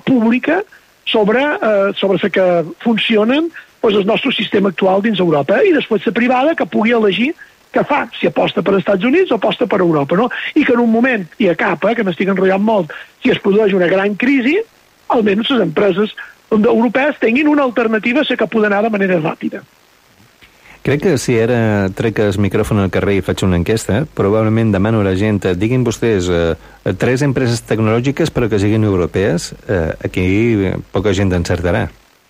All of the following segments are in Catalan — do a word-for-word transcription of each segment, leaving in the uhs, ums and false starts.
pública sobre, eh, sobre la que funcionen pues, el nostre sistema actual dins Europa, i després la privada que pugui elegir què fa, si aposta per als Estats Units o aposta per Europa, no? I que en un moment, i a cap, eh, que m'estic enrotllant molt, si es produeix una gran crisi, almenys les empreses europees tinguin una alternativa a la que pugui anar de manera ràpida. Crec que si ara trec el micròfon al carrer i faig una enquesta, probablement demano a la gent, diguin vostès eh, tres empreses tecnològiques però que siguin europees, eh, aquí poca gent encertarà.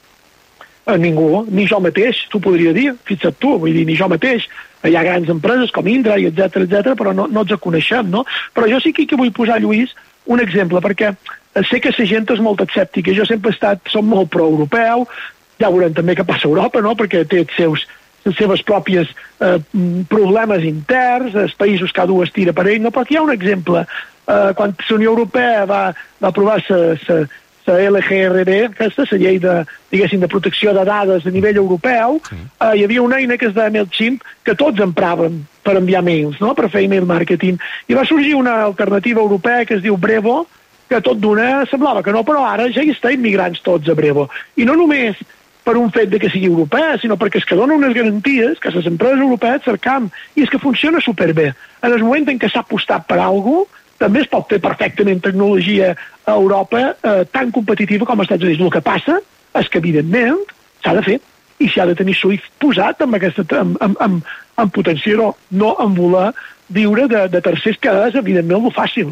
A ningú, ni jo mateix, t'ho podria dir, fixa't tu, vull dir, ni jo mateix. Hi ha grans empreses com Indra, i etcètera, etcètera, però no, no ens coneixem, no? Però jo sí que vull posar, Lluís, un exemple, perquè sé que la gent és molt escèptica, jo sempre he estat, som molt pro-europeu, ja veurem també què passa a Europa, no?, perquè té els seus, les seves pròpies eh, problemes interns, els països cada un es tira per ell, no? Però aquí hi ha un exemple, eh, quan la Unió Europea va, va aprovar la la L G R B, aquesta, la llei de, diguéssim, de protecció de dades a nivell europeu, sí. eh, hi havia una eina que es deia MailChimp que tots empràvem per enviar mails, no?, per fer email marketing. I va sorgir una alternativa europea que es diu Brevo, que tot d'una semblava que no, però ara ja hi estan immigrants tots a Brevo. I no només per un fet de que sigui europea, sinó perquè és que dona unes garanties que les empreses europees cercam, i és que funciona superbé. En el moment en què s'ha apostat per alguna cosa, també es pot fer perfectament tecnologia a Europa eh, tan competitiva com als Estats Units. El que passa és que, evidentment, s'ha de fer i s'ha de tenir Swift posat amb, aquesta, amb, amb, amb, amb potenciar-ho, no en voler viure de, de tercers, que és, evidentment, el fàcil.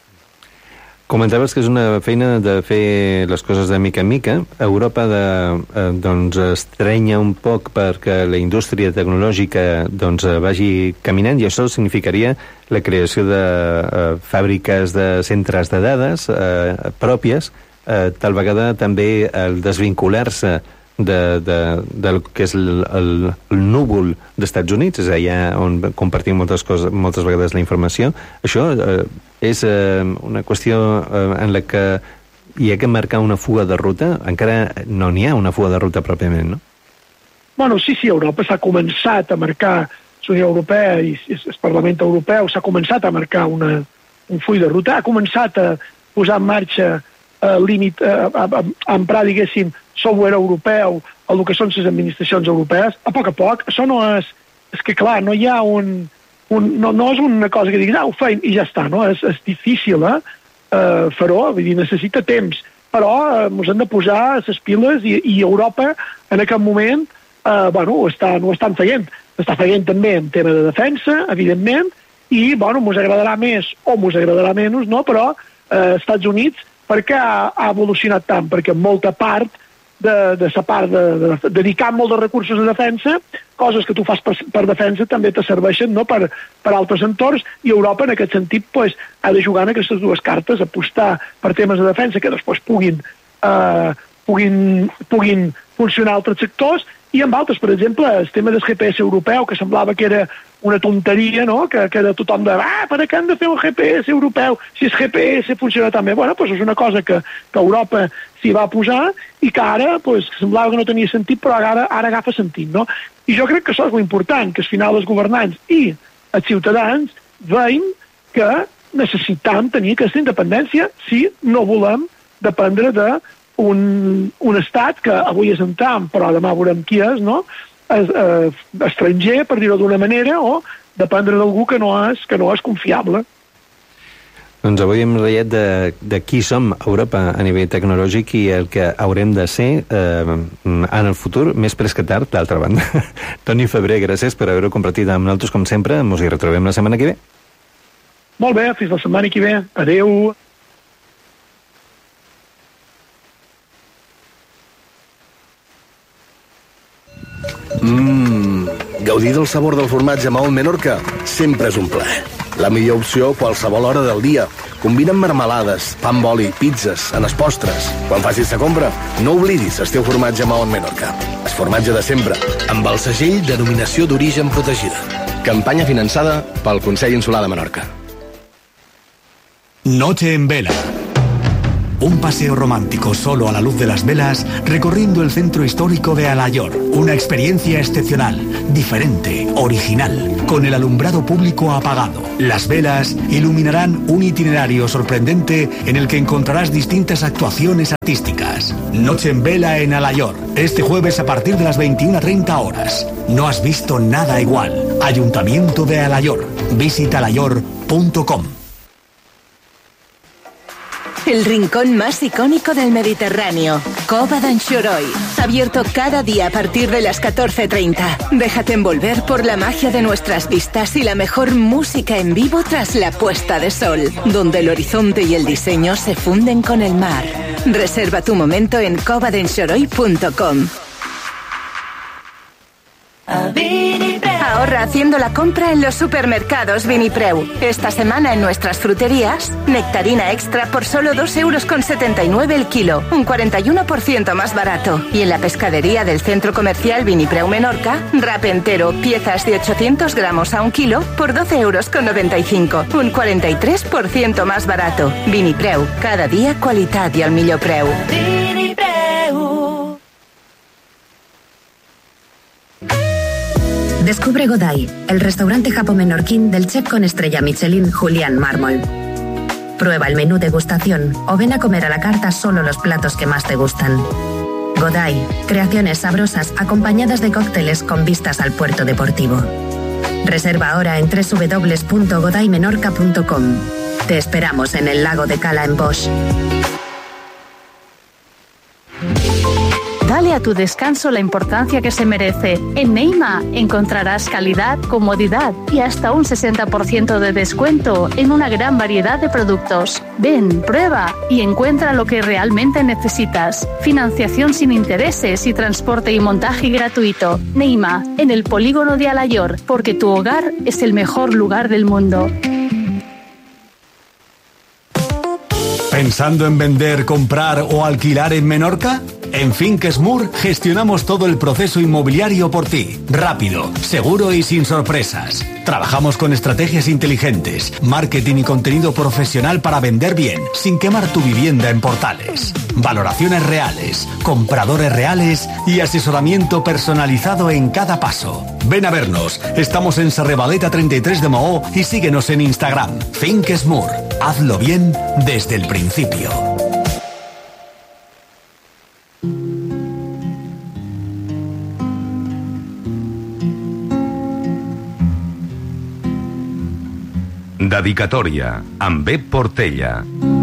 Comentaves que és una feina de fer les coses de mica en mica. Europa de, eh, doncs, estrenya un poc perquè la indústria tecnològica doncs, vagi caminant, i això significaria la creació de eh, fàbriques de centres de dades eh, pròpies, eh, tal vegada també el desvincular-se de, de, del que és el, el, el núvol d'Estats Units, és allà on compartim moltes coses, moltes vegades la informació. Això eh, és eh, una qüestió eh, en la que hi ha que marcar una fuga de ruta. Encara no n'hi ha una fuga de ruta pròpiament, no? Bueno, sí, sí, Europa s'ha començat a marcar, la Unió Europea i el Parlament Europeu s'ha començat a marcar una, un full de ruta, ha començat a posar en marxa a, límit, a, a, a emprar, diguéssim, software europeu a el que són les administracions europees, a poc a poc. Això no és... És que, clar, no hi ha un... un no, no és una cosa que diguis, ah, ho feim i ja està, no? És, és difícil, eh? Uh, fer-ho, vull dir, necessita temps. Però uh, ens hem de posar les piles i, i Europa, en aquest moment, uh, bueno, ho, està, no ho estan feient. Està feient també en tema de defensa, evidentment, i, bueno, ens agradarà més o ens agradarà menys, no? Però uh, Estats Units, per què ha, ha evolucionat tant? Perquè molta part de, de sa part de, de, de dedicar molt de recursos a defensa, coses que tu fas per, per defensa també te serveixen, no? per, per altres entorns, i Europa en aquest sentit pues, ha de jugar en aquestes dues cartes, apostar per temes de defensa que després puguin, eh, puguin, puguin funcionar altres sectors, i amb altres, per exemple, el tema del G P S europeu, que semblava que era una tonteria, no? que, que era tothom de, ah, per què han de fer un G P S europeu si el G P S funciona tan bé? Bueno, doncs és una cosa que, que Europa s'hi va posar i que ara pues, semblava que no tenia sentit, però ara, ara agafa sentit, no? I jo crec que això és molt important, que al final els governants i els ciutadans veiem que necessitam tenir aquesta independència si no volem dependre de un, un estat que avui és en Trump, però demà veurem qui és, no? Es, eh, estranger, per dir-ho d'una manera, o dependre d'algú que no és, que no és confiable. Doncs avui hem ratllat de, de qui som a Europa a nivell tecnològic i el que haurem de ser eh, en el futur, més pres que tard, d'altra banda. Toni Febrer, gràcies per haver-ho compartit amb nosaltres, com sempre. Ens hi retrobem la setmana que ve. Molt bé, fins la setmana que ve. Adéu. Mmm, gaudir del sabor del formatge Mahón Menorca sempre és un plaer. La millor opció a qualsevol hora del dia. Combina amb marmelades, pa amb oli, pizzas, en els postres. Quan facis la compra, no oblidis el teu formatge Mahón Menorca. El formatge de sempre, amb el segell Denominació d'Origen Protegida. Campanya finançada pel Consell Insular de Menorca. Noche en Vela. Un paseo romántico solo a la luz de las velas, recorriendo el centro histórico de Alayor. Una experiencia excepcional, diferente, original, con el alumbrado público apagado. Las velas iluminarán un itinerario sorprendente en el que encontrarás distintas actuaciones artísticas. Noche en vela en Alayor, este jueves a partir de las veintiuna treinta horas. No has visto nada igual. Ayuntamiento de Alayor. Visita alayor punto com. El rincón más icónico del Mediterráneo, Cova d'Anxoroi. Abierto cada día a partir de las catorce treinta. Déjate envolver por la magia de nuestras vistas y la mejor música en vivo tras la puesta de sol, donde el horizonte y el diseño se funden con el mar. Reserva tu momento en cova d'anxoroi punto com. Ahorra haciendo la compra en los supermercados Vinipreu. Esta semana en nuestras fruterías, nectarina extra por solo dos euros con setenta y nueve el kilo, un cuarenta y uno por ciento más barato. Y en la pescadería del centro comercial Vinipreu Menorca, wrap entero, piezas de ochocientos gramos a un kilo por doce euros con noventa y cinco, un cuarenta y tres por ciento más barato. Vinipreu, cada día qualitat i al millor preu. Vinipreu. Descubre Godai, el restaurante japo-menorquín del chef con estrella Michelin Julián Mármol. Prueba el menú degustación o ven a comer a la carta solo los platos que más te gustan. Godai, creaciones sabrosas acompañadas de cócteles con vistas al puerto deportivo. Reserva ahora en doble u doble u doble u punto godai menorca punto com. Te esperamos en el lago de Cala en Bosch. Dale a tu descanso la importancia que se merece. En Neima encontrarás calidad, comodidad y hasta un sesenta por ciento de descuento en una gran variedad de productos. Ven, prueba y encuentra lo que realmente necesitas. Financiación sin intereses y transporte y montaje gratuito. Neima, en el polígono de Alayor, porque tu hogar es el mejor lugar del mundo. ¿Pensando en vender, comprar o alquilar en Menorca? En Finques Mur gestionamos todo el proceso inmobiliario por ti. Rápido, seguro y sin sorpresas. Trabajamos con estrategias inteligentes, marketing y contenido profesional para vender bien, sin quemar tu vivienda en portales. Valoraciones reales, compradores reales y asesoramiento personalizado en cada paso. Ven a vernos. Estamos en Sarrebaleta treinta y tres de Maó y síguenos en Instagram. Finques Mur. Hazlo bien desde el principio. Dedicatòria, amb Bep Portella.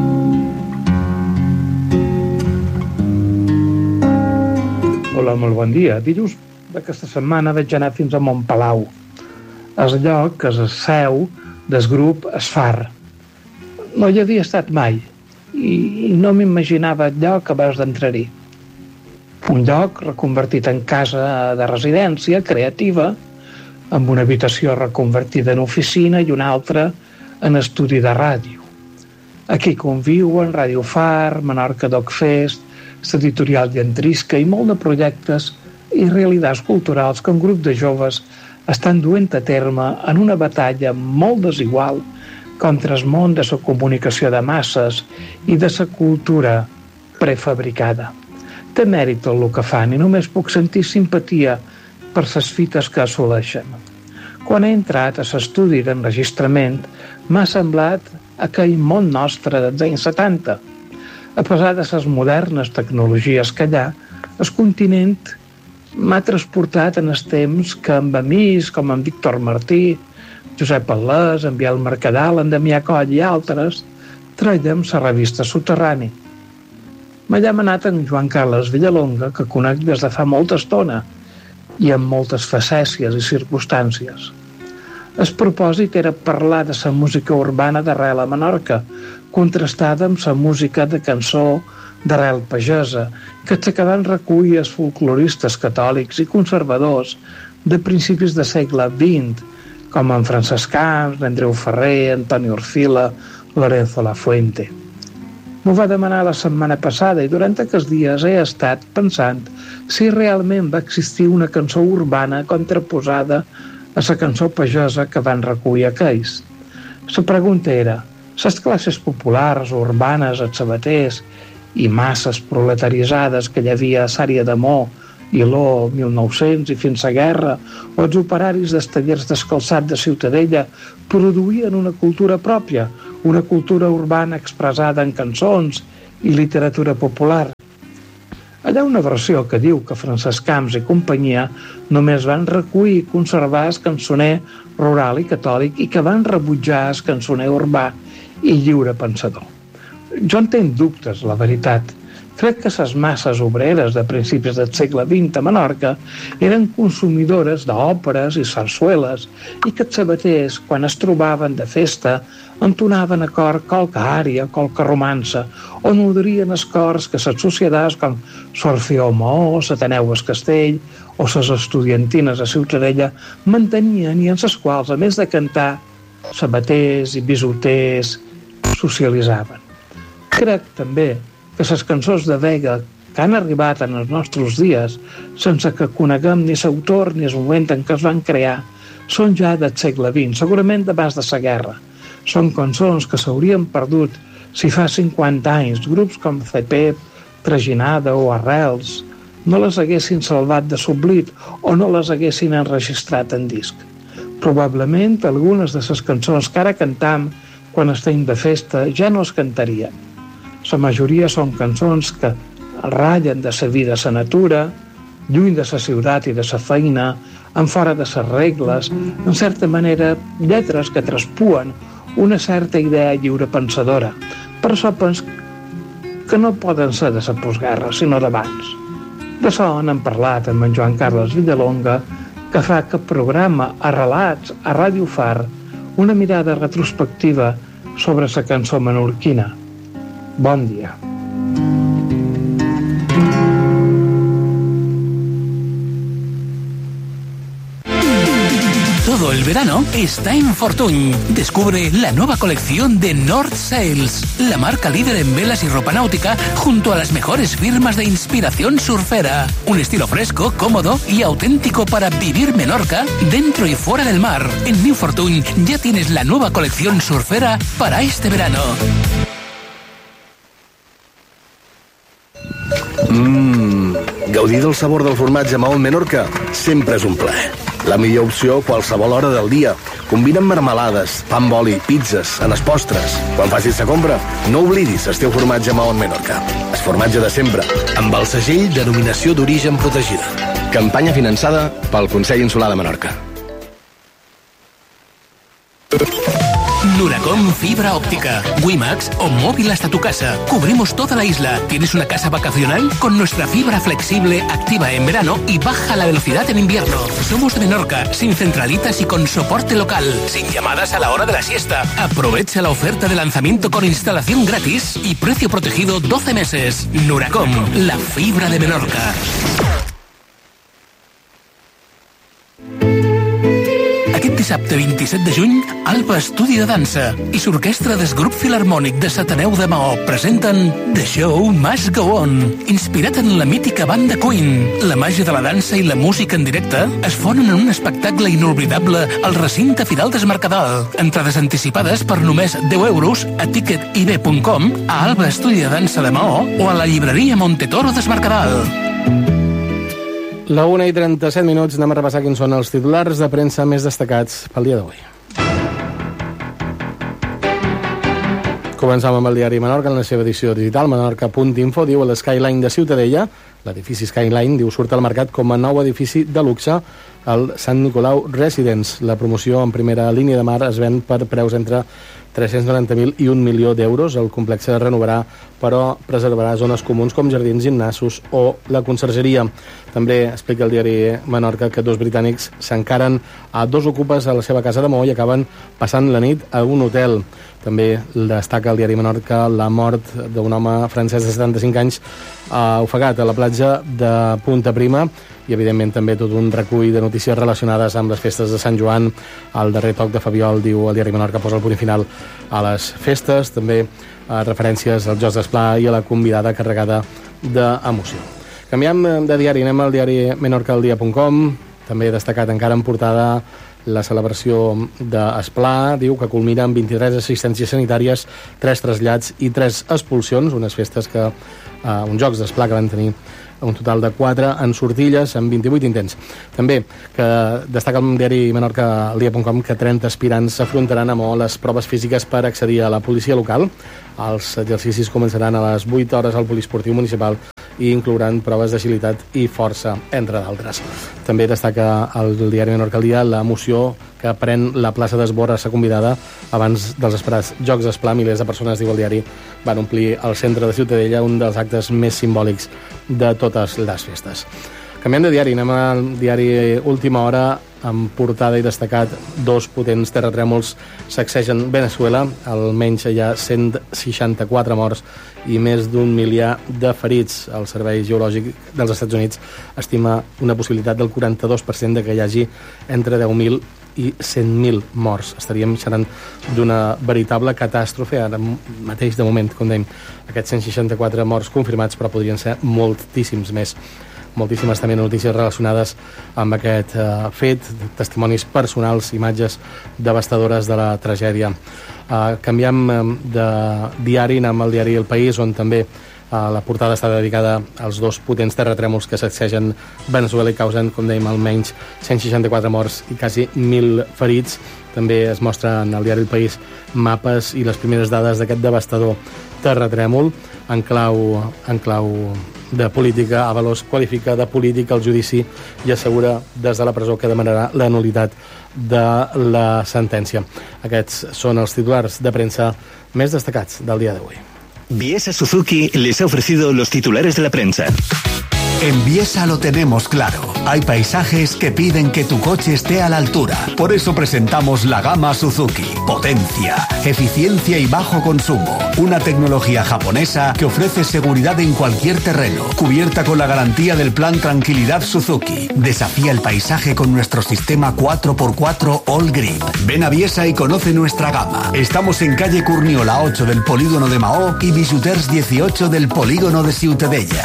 Hola, molt bon dia. Dilluns d'aquesta setmana vaig anar fins a Montpalau, el lloc que és el seu del grup Esfar. No hi havia estat mai i no m'imaginava el lloc abans d'entrar-hi. Un lloc reconvertit en casa de residència creativa, amb una habitació reconvertida en oficina i una altra en estudi de ràdio. Aquí conviuen Ràdio Far, Menorca Doc Fest, l'editorial Llantrisca i molt de projectes i realitats culturals que un grup de joves estan duent a terme en una batalla molt desigual contra el món de la comunicació de masses i de la cultura prefabricada. Té mèrit tot el que fan i només puc sentir simpatia per les fites que assoleixen. Quan he entrat a l'estudi d'enregistrament, m'ha semblat aquell món nostre dels anys setanta. A pesar de les modernes tecnologies que hi ha, el continent m'ha transportat en els temps que amb amics com en Víctor Martí, Josep Allés, en Biel Mercadal, en Damià Coll i altres, traiem la revista Soterrani. M'ha demanat en Joan Carles Villalonga, que conec des de fa molta estona, i amb moltes facècies i circumstàncies. El propòsit era parlar de la música urbana d'arrel a Menorca, contrastada amb la música de cançó d'arrel pagesa, que aixecaven recull els folcloristes catòlics i conservadors de principis de segle vint, com en Francesc Camps, Andreu Ferrer, Antoni Orfila, Lorenzo Lafuente. M'ho va demanar la setmana passada i durant aquests dies he estat pensant si realment va existir una cançó urbana contraposada a la cançó pagesa que van recollir aquells. La pregunta era, Les classes populars, urbanes, els sabaters i masses proletaritzades que hi havia a Sària de Mo i l'O mil nou-cents i fins a guerra, o els operaris dels tallers descalçat de Ciutadella produïen una cultura pròpia, una cultura urbana expressada en cançons i literatura popular. Allà una versió que diu que Francesc Camps i companyia només van recollir i conservar el cançoner rural i catòlic i que van rebutjar el cançoner urbà i lliure pensador. Jo en tinc dubtes, la veritat. Crec que les masses obreres de principis del segle vint a Menorca eren consumidores d'òperes i sarsueles i que els sabaters, quan es trobaven de festa, entonaven a cor qualque ària, qualque romança, o nodrien els cors que les societats com Sorfió Maó, Ateneu es Castell o les estudiantines a Ciutadella mantenien i en les quals, a més de cantar, sabaters i bisoters socialitzaven. Crec també que les cançons de Vega que han arribat en els nostres dies, sense que coneguem ni l'autor ni el moment en què es van crear, són ja del segle vint, segurament d'abans de la guerra. Són cançons que s'haurien perdut si fa cinquanta anys grups com Cepep, Traginada o Arrels no les haguessin salvat de s'oblit o no les haguessin enregistrat en disc. Probablement algunes de les cançons que ara cantam quan estem de festa ja no es cantarien. La majoria són cançons que ratllen de la vida a la natura, lluny de la ciutat i de la feina, en fora de les regles, en certa manera lletres que traspuen una certa idea lliure pensadora. Per això pens que no poden ser de la postguerra, sinó d'abans. De això n'hem parlat amb en Joan Carles Villalonga, que fa que programa a Relats a Ràdio Far una mirada retrospectiva sobre la cançó menorquina. Bon dia. Todo el verano está en Fortuny. Descubre la nueva colección de North Sails, la marca líder en velas y ropa náutica, junto a las mejores firmas de inspiración surfera. Un estilo fresco, cómodo y auténtico para vivir Menorca dentro y fuera del mar. En New Fortuny ya tienes la nueva colección surfera para este verano. Mmm, gaudir del sabor del formatge Mahón Menorca sempre és un plaer. La millor opció a qualsevol hora del dia. Combina amb marmelades, pa amb oli, pizzas, en els postres. Quan facis la compra, no oblidis el teu formatge Mahón Menorca. El formatge de sempre, amb el segell Denominació d'Origen Protegida. Campanya finançada pel Consell Insular de Menorca. Nuracom Fibra Óptica, WiMAX o móvil hasta tu casa. Cubrimos toda la isla. ¿Tienes una casa vacacional? Con nuestra fibra flexible, activa en verano y baja la velocidad en invierno. Somos de Menorca, sin centralitas y con soporte local, sin llamadas a la hora de la siesta. Aprovecha la oferta de lanzamiento con instalación gratis y precio protegido doce meses. Nuracom, la fibra de Menorca. Aquest dissabte vint-i-set de juny, Alba Estudi de Dansa i l'Orquestra del Grup Filharmònic de Ateneu de Maó presenten The Show Must Go On, inspirat en la mítica banda Queen. La màgia de la dansa i la música en directe es fonen en un espectacle inoblidable al recinte Fidal del Mercadal. Entrades anticipades per només deu euros a ticket i be punt com, a Alba Estudi de Dansa de Maó o a la llibreria Montetoro del Mercadal. La una i trenta-set minuts, anem a repassar quins són els titulars de premsa més destacats pel dia d'avui. Començam amb el diari Menorca en la seva edició digital, menorca punt info, diu a l'Skyline de Ciutadella, l'edifici Skyline, diu, surt al mercat com a nou edifici de luxe al Sant Nicolau Residence. La promoció en primera línia de mar es ven per preus entre tres-cents noranta mil i un milió d'euros. El complex es renovarà, però preservarà zones comuns com jardins, gimnasos o la consergeria. També explica el diari Menorca que dos britànics s'encaren a dos ocupes a la seva casa de Maó i acaben passant la nit a un hotel. També destaca el diari Menorca la mort d'un home francès de setanta-cinc anys eh, ofegat a la platja de Punta Prima, i evidentment també tot un recull de notícies relacionades amb les festes de Sant Joan. El darrer toc de Fabiol, diu el diari Menorca, posa el punt final a les festes, també eh, referències als Jocs d'Esplà i a la convidada carregada d'emoció. Canviem de diari, anem al diari menorca el dia punt com, també destacat encara en portada La celebració d'Esplà diu que culmina amb vint-i-tres assistències sanitàries, tres trasllats i tres expulsions, unes festes que, eh, uns jocs d'Esplà que van tenir un total de quatre en sortilles amb vint-i-vuit intents. També que destaca el diari Menorca, el dia punt com, que trenta aspirants s'afrontaran amb les proves físiques per accedir a la policia local. Els exercicis començaran a les vuit hores al poliesportiu municipal i inclouran proves d'agilitat i força, entre d'altres. També destaca el diari Menorca al dia la moció que pren la plaça d'Esbor a ser convidada abans dels esperats Jocs d'Esplà. Milers de persones, diu el diari, van omplir el centre de Ciutadella, un dels actes més simbòlics de totes les festes. Canviem de diari, anem al diari Última Hora, amb portada i destacat dos potents terratrèmols sacsegen Venezuela, almenys hi ha cent seixanta-quatre morts i més d'un miliar de ferits. El Servei Geològic dels Estats Units estima una possibilitat del quaranta-dos per cent de que hi hagi entre deu mil i cent mil morts. Estaríem xerrant d'una veritable catàstrofe, ara mateix de moment, com dèiem, aquests cent seixanta-quatre morts confirmats, però podrien ser moltíssims més. Moltíssimes també notícies relacionades amb aquest eh, fet, testimonis personals, imatges devastadores de la tragèdia. Eh, canviem eh, de diari, anem al diari El País, on també eh, la portada està dedicada als dos potents terratrèmols que sacsegen Venezuela i causen, com dèiem, almenys cent seixanta-quatre morts i quasi mil ferits. També es mostra en el diari El País mapes i les primeres dades d'aquest devastador terratrèmol en clau, en clau de política. Avalos qualifica de política el judici i assegura des de la presó que demanarà la nulitat de la sentència. Aquests són els titulars de premsa més destacats del dia d'avui. Biesa Suzuki les ha ofrecido los titulares de la prensa. En Biesa lo tenemos claro. Hay paisajes que piden que tu coche esté a la altura. Por eso presentamos la gama Suzuki. Potencia, eficiencia y bajo consumo. Una tecnología japonesa que ofrece seguridad en cualquier terreno. Cubierta con la garantía del plan Tranquilidad Suzuki. Desafía el paisaje con nuestro sistema cuatro por cuatro All Grip. Ven a Biesa y conoce nuestra gama. Estamos en calle Curniola ocho del polígono de Mahó y Bisuters dieciocho del polígono de Ciutadella.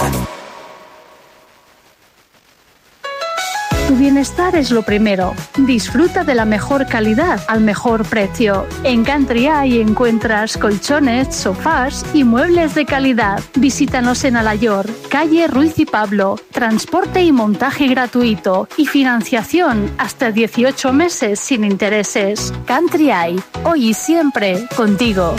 Tu bienestar es lo primero. Disfruta de la mejor calidad al mejor precio. En Country Eye encuentras colchones, sofás y muebles de calidad. Visítanos en Alayor, calle Ruiz y Pablo. Transporte y montaje gratuito y financiación hasta dieciocho meses sin intereses. Country Eye, hoy y siempre contigo.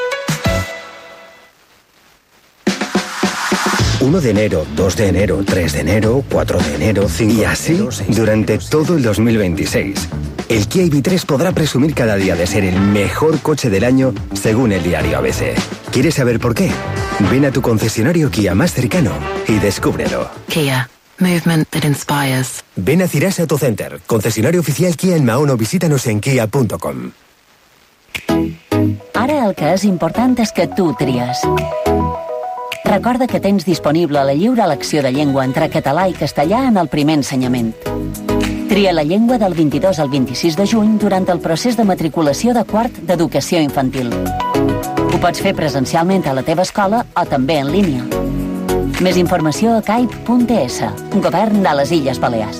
uno de enero, dos de enero, tres de enero, cuatro de enero, cinco y así durante todo el dos mil veintiséis. El Kia I V tres podrá presumir cada día de ser el mejor coche del año según el diario A B C. ¿Quieres saber por qué? Ven a tu concesionario Kia más cercano y descúbrelo. Kia. Movement that inspires. Ven a Cirasa Autocenter, concesionario oficial Kia en Mahón o visítanos en kia punto com. Ara el que és important és que tu tries. Recorda que tens disponible la lliure elecció de llengua entre català i castellà en el primer ensenyament. Tria la llengua del vint-i-dos al vint-i-sis de juny durant el procés de matriculació de quart d'educació infantil. Ho pots fer presencialment a la teva escola o també en línia. Més informació a caip punt es, Govern de les Illes Balears.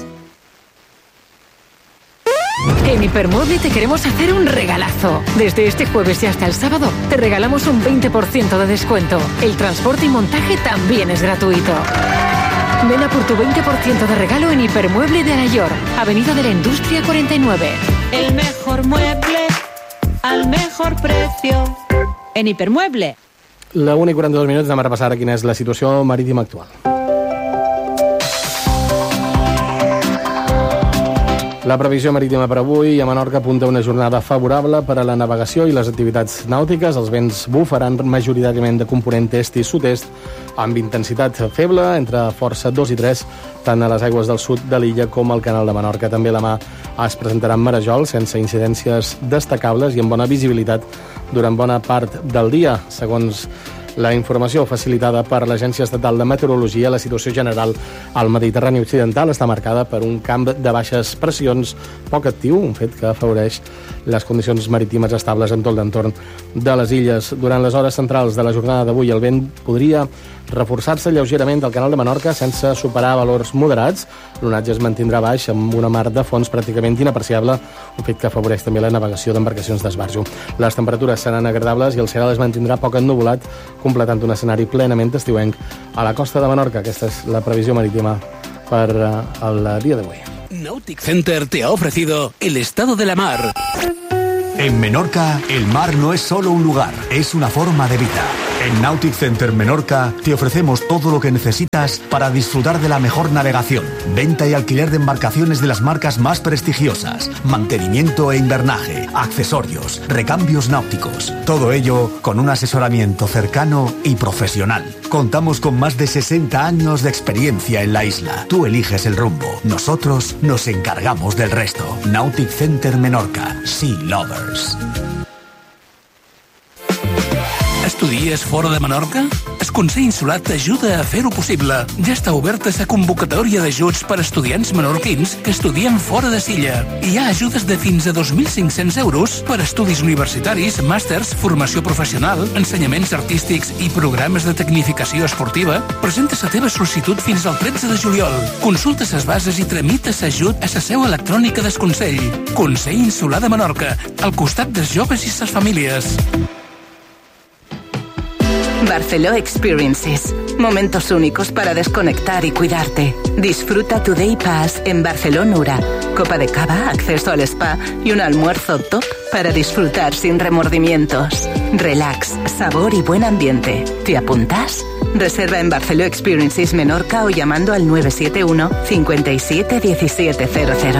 En Hipermueble te queremos hacer un regalazo. Desde este jueves y hasta el sábado te regalamos un veinte por ciento de descuento. El transporte y montaje también es gratuito. Ven a por tu veinte por ciento de regalo en Hipermueble de Alayor, Avenida de la Industria cuarenta y nueve. El mejor mueble al mejor precio en Hipermueble. La una i quaranta-dos minuts, anem a repassar quina és la situació marítima actual. La previsió marítima per avui a Menorca apunta una jornada favorable per a la navegació i les activitats nàutiques. Els vents bufaran majoritàriament de component est i sud-est amb intensitat feble entre força dos i tres tant a les aigües del sud de l'illa com al canal de Menorca. També la mà es presentarà en marejol sense incidències destacables i amb bona visibilitat durant bona part del dia. Segons la informació facilitada per l'Agència Estatal de Meteorologia, la situació general al Mediterrani Occidental està marcada per un camp de baixes pressions poc actiu, un fet que afavoreix les condicions marítimes estables en tot l'entorn de les illes. Durant les hores centrals de la jornada d'avui, el vent podria reforçar-se lleugerament el canal de Menorca sense superar valors moderats. L'onatge es mantindrà baix amb una mar de fons pràcticament inapreciable, un fet que afavoreix també la navegació d'embarcacions d'esbarjo. Les temperatures seran agradables i el cel es mantindrà poc ennuvolat, completant un escenari plenament estiuenc a la costa de Menorca. Aquesta és la previsió marítima per uh, el dia d'avui. Nautic Center te ha ofrecido el estado de la mar. En Menorca, el mar no es solo un lugar, es una forma de vida. En Nautic Center Menorca te ofrecemos todo lo que necesitas para disfrutar de la mejor navegación, venta y alquiler de embarcaciones de las marcas más prestigiosas, mantenimiento e invernaje, accesorios, recambios náuticos. Todo ello con un asesoramiento cercano y profesional. Contamos con más de sesenta años de experiencia en la isla. Tú eliges el rumbo, nosotros nos encargamos del resto. Nautic Center Menorca, Sea Lovers. Estudies fora de Menorca? El Consell Insular t'ajuda a fer-ho possible. Ja està oberta la convocatòria d'ajuts per a estudiants menorquins que estudien fora de Silla. Hi ha ajudes de fins a dos mil cinc-cents euros per a estudis universitaris, màsters, formació professional, ensenyaments artístics i programes de tecnificació esportiva. Presenta la teva sol·licitud fins al tretze de juliol. Consulta les bases i tramita l'ajut a la seu electrònica del Consell. Consell Insular de Menorca, al costat dels joves i les famílies. Barceló Experiences. Momentos únicos para desconectar y cuidarte. Disfruta tu Day Pass en Barceló Nura. Copa de cava, acceso al spa y un almuerzo top para disfrutar sin remordimientos. Relax, sabor y buen ambiente. ¿Te apuntas? Reserva en Barceló Experiences Menorca o llamando al nueve siete uno, cinco siete, uno siete cero cero.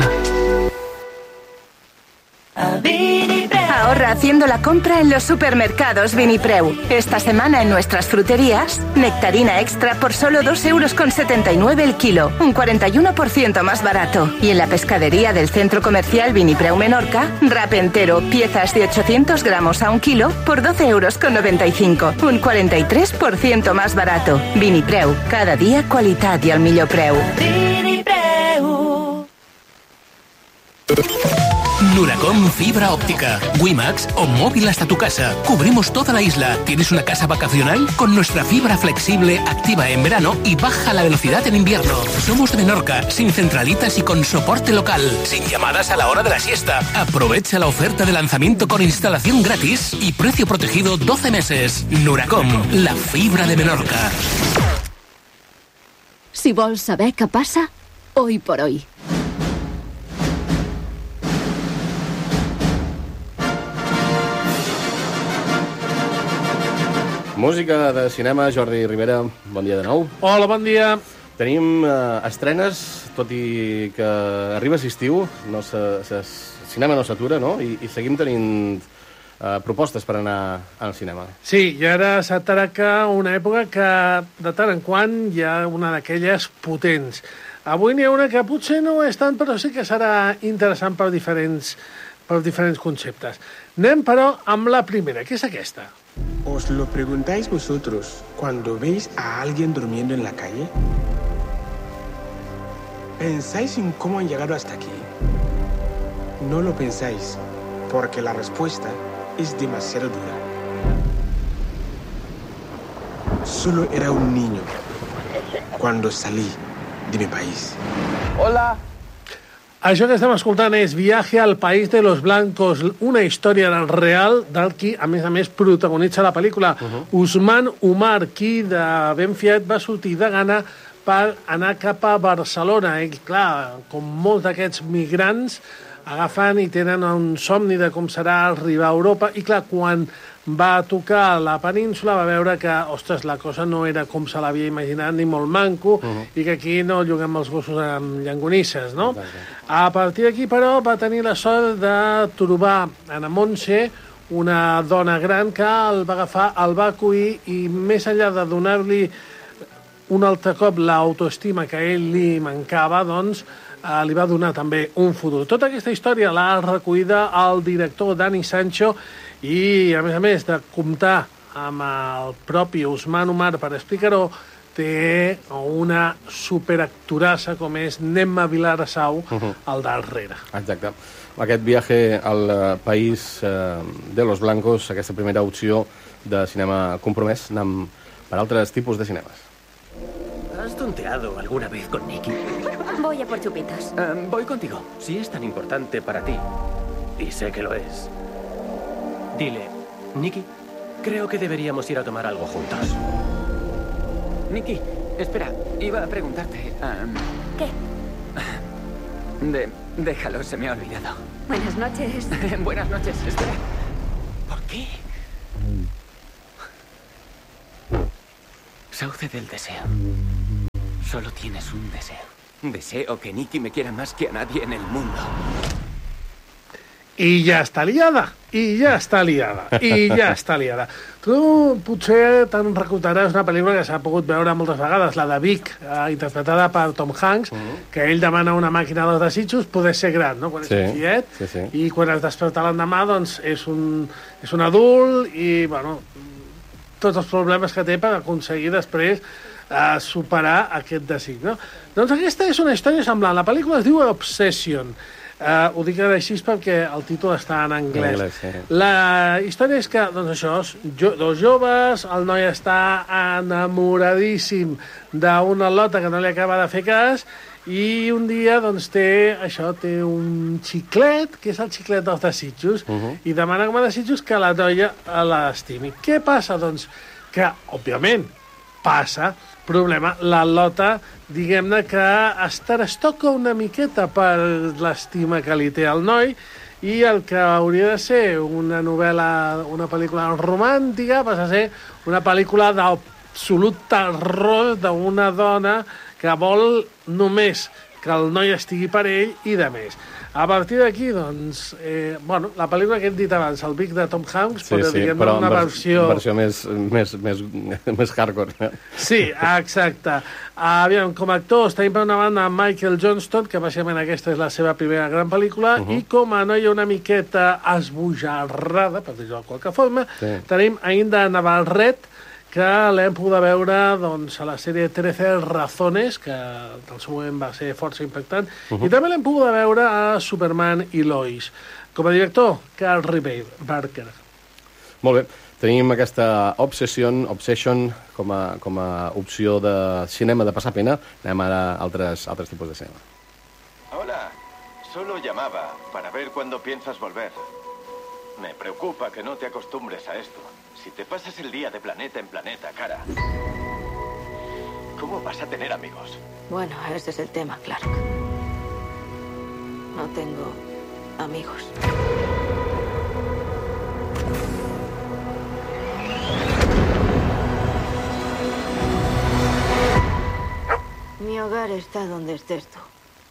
Ahorra haciendo la compra en los supermercados Vinipreu. Esta semana en nuestras fruterías, nectarina extra por solo dos euros con setenta y nueve el kilo, un cuarenta y uno por ciento más barato. Y en la pescadería del centro comercial Vinipreu Menorca, wrap entero, piezas de ochocientos gramos a un kilo por doce euros con noventa y cinco, un cuarenta y tres por ciento más barato. Vinipreu, cada día qualitat i al millor preu. Vinipreu. Nuracom Fibra Óptica, WiMAX o móvil hasta tu casa. Cubrimos toda la isla. ¿Tienes una casa vacacional? Con nuestra fibra flexible, activa en verano y baja la velocidad en invierno. Somos de Menorca, sin centralitas y con soporte local, sin llamadas a la hora de la siesta. Aprovecha la oferta de lanzamiento con instalación gratis y precio protegido doce meses. Nuracom, la fibra de Menorca. Si vols saber què passa, hoy por hoy. Música de cinema, Jordi Rivera, bon dia de nou. Hola, bon dia. Tenim eh, estrenes, tot i que arriba l'estiu, no se, se, cinema no s'atura, no? I, i seguim tenint eh, propostes per anar al cinema. Sí, i ara s'atraca una època que de tant en quant hi ha una d'aquelles potents. Avui n'hi ha una que potser no és tant, però sí que serà interessant per diferents, per diferents conceptes. Anem, però, amb la primera, que és aquesta. ¿Os lo preguntáis vosotros cuando veis a alguien durmiendo en la calle? ¿Pensáis en cómo han llegado hasta aquí? No lo pensáis, porque la respuesta es demasiado dura. Solo era un niño cuando salí de mi país. Hola. Això que estem escoltant és Viaje al País de los Blancos, una història real del qui, a més a més, protagonitza la pel·lícula. Uh-huh. Usman Umar, qui de ben fiat va sortir de Ghana per anar cap a Barcelona. I, clar, com molts d'aquests migrants, agafen i tenen un somni de com serà arribar a Europa. I, clar, quan va tocar la península va veure que, ostres, la cosa no era com se l'havia imaginat, ni molt manco, uh-huh. i que aquí no lloguem els gossos amb llangonisses, no? Exacte. A partir d'aquí, però, va tenir la sort de trobar en Montse una dona gran que el va agafar, el va acollir i més enllà de donar-li un altre cop l'autoestima que a ell li mancava, doncs, eh, li va donar també un futur. Tota aquesta història l'ha recollida el director Dani Sancho i, a més a més, de comptar amb el propi Usman Umar per explicar-ho, té una superactorassa com és Nemma Vilarsau uh-huh. al darrere. Exacte. Aquest viatge al país eh, de los blancos, aquesta primera opció de cinema compromès, anem per altres tipus de cinemes. ¿Has tonteado alguna vez con Nicky? Voy a por chupitos. Uh, voy contigo. Si es tan importante para ti, y sé que lo es, dile, Nicky, creo que deberíamos ir a tomar algo juntos. Nicky, espera, iba a preguntarte... Um... ¿Qué? De... Déjalo, se me ha olvidado. Buenas noches. Buenas noches, espera. ¿Por qué? Sauce del deseo. Solo tienes un deseo. Deseo que Nicky me quiera más que a nadie en el mundo. I ja està liada, i ja està liada, i ja està liada. Tu potser te'n recordaràs una pel·lícula que s'ha pogut veure moltes vegades, la de Vic, eh, interpretada per Tom Hanks, uh-huh. que ell demana una màquina dels desitjos, poder ser gran, no? Quan és sí, un fillet, sí, sí. i quan es desperta l'endemà, doncs, és un, és un adult, i, bueno, tots els problemes que té per aconseguir després eh, superar aquest desig, no? Doncs aquesta és una història semblant. La pel·lícula es diu Obsession. Uh, ho dic així perquè el títol està en anglès. anglès sí. La història és que, doncs això, jo, dos joves, el noi està enamoradíssim d'una lota que no li acaba de fer cas, i un dia, doncs, té això, té un xiclet, que és el xiclet dels desitjos, uh-huh. i demana com a desitjos que la noia l'estimi. Què passa? Doncs que, òbviament, passa, problema, la lota, diguem-ne que es trastoca una miqueta per l'estima que li té el noi, i el que hauria de ser una novel·la, una pel·lícula romàntica, passa a ser una pel·lícula d'absolut terror d'una dona que vol només que el noi estigui per ell i de més. A partir d'aquí, doncs, eh, bueno, la pel·lícula que hem dit abans, el Vic de Tom Hanks, sí, però, sí, diguem, però una versió... versió més, més, més, més hardcore. Sí, exacte. Aviam, com a actor tenim per una banda Michael Johnston, que bàsicament aquesta és la seva primera gran pel·lícula, uh-huh. i com a noia una miqueta esbojarrada, per dir-ho de qualque forma, sí. tenim Ainda Navarrete, que l'hem pogut veure doncs, a la sèrie trece Razones, que al seu moment va ser força impactant, uh-huh. i també l'hem pogut veure a Superman i Lois. Com a director, Carl Rebaud Barker. Molt bé. Tenim aquesta Obsession, Obsession com a, com a opció de cinema de passar pena. Anem ara a altres, altres tipus de cinema. Hola, solo llamaba para ver cuándo piensas volver. Me preocupa que no te acostumbres a esto. Si te pasas el día de planeta en planeta, cara, ¿cómo vas a tener amigos? Bueno, ese es el tema, Clark. No tengo amigos. Mi hogar está donde estés tú.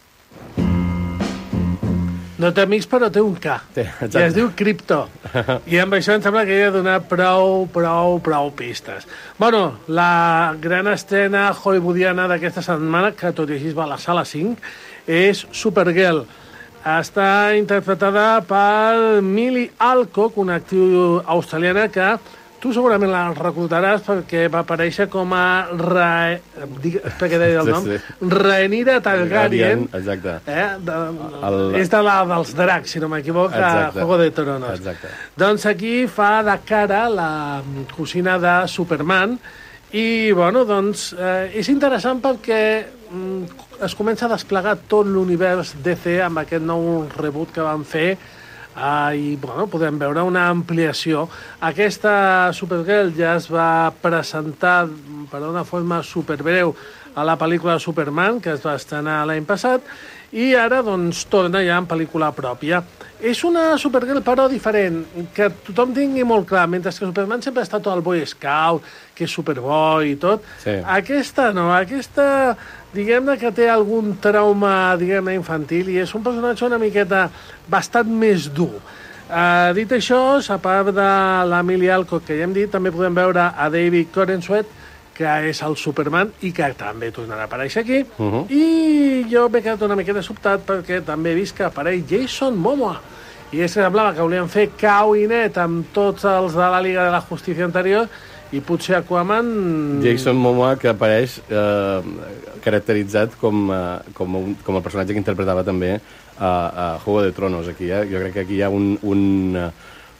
No té amics, però té un K. Té, I es diu Crypto. I amb això em sembla que he de donar prou, prou, prou pistes. Bueno, la gran estrena hollywoodiana d'aquesta setmana, que tot i així va a la sala cinc, és Supergirl. Està interpretada per Millie Alcock, una actriu australiana que tu segurament la recordaràs perquè va aparèixer com a Ra... Espera que deia el nom. Sí, sí. Rhaenyra Targaryen. Exacte. Eh? De, el... És de la dels dracs, si no m'equivoc, a Juego de Tronos. Exacte. Doncs aquí fa de cara la cosina de Superman i, bueno, doncs eh, és interessant perquè mm, es comença a desplegar tot l'univers D C amb aquest nou reboot que van fer. Ah, i bueno, podem veure una ampliació. Aquesta Supergirl ja es va presentar per una forma superbreu a la pel·lícula Superman, que es va estrenar l'any passat, i ara doncs torna ja en pel·lícula pròpia. És una Supergirl però diferent, que tothom tingui molt clar, mentre que Superman sempre ha estat tot el Boy Scout, que és superbo i tot. Sí. Aquesta no, aquesta diguem-ne que té algun trauma, diguem-ne, infantil, i és un personatge una miqueta bastant més dur. Uh, dit això, a part de l'Emily Alcock, que ja hem dit, també podem veure a David Corenswet, que és el Superman i que també tornarà a aparèixer aquí. Uh-huh. I jo m'he quedat una miqueta sobtat perquè també he vist que apareix Jason Momoa. I és que semblava que volien fer cau i net amb tots els de la Liga de la Justícia anterior, i potser Aquaman... Jason Momoa, que apareix eh, caracteritzat com, eh, com, un, com el personatge que interpretava també a, a Juego de Tronos. Aquí, eh? Jo crec que aquí hi ha un, un,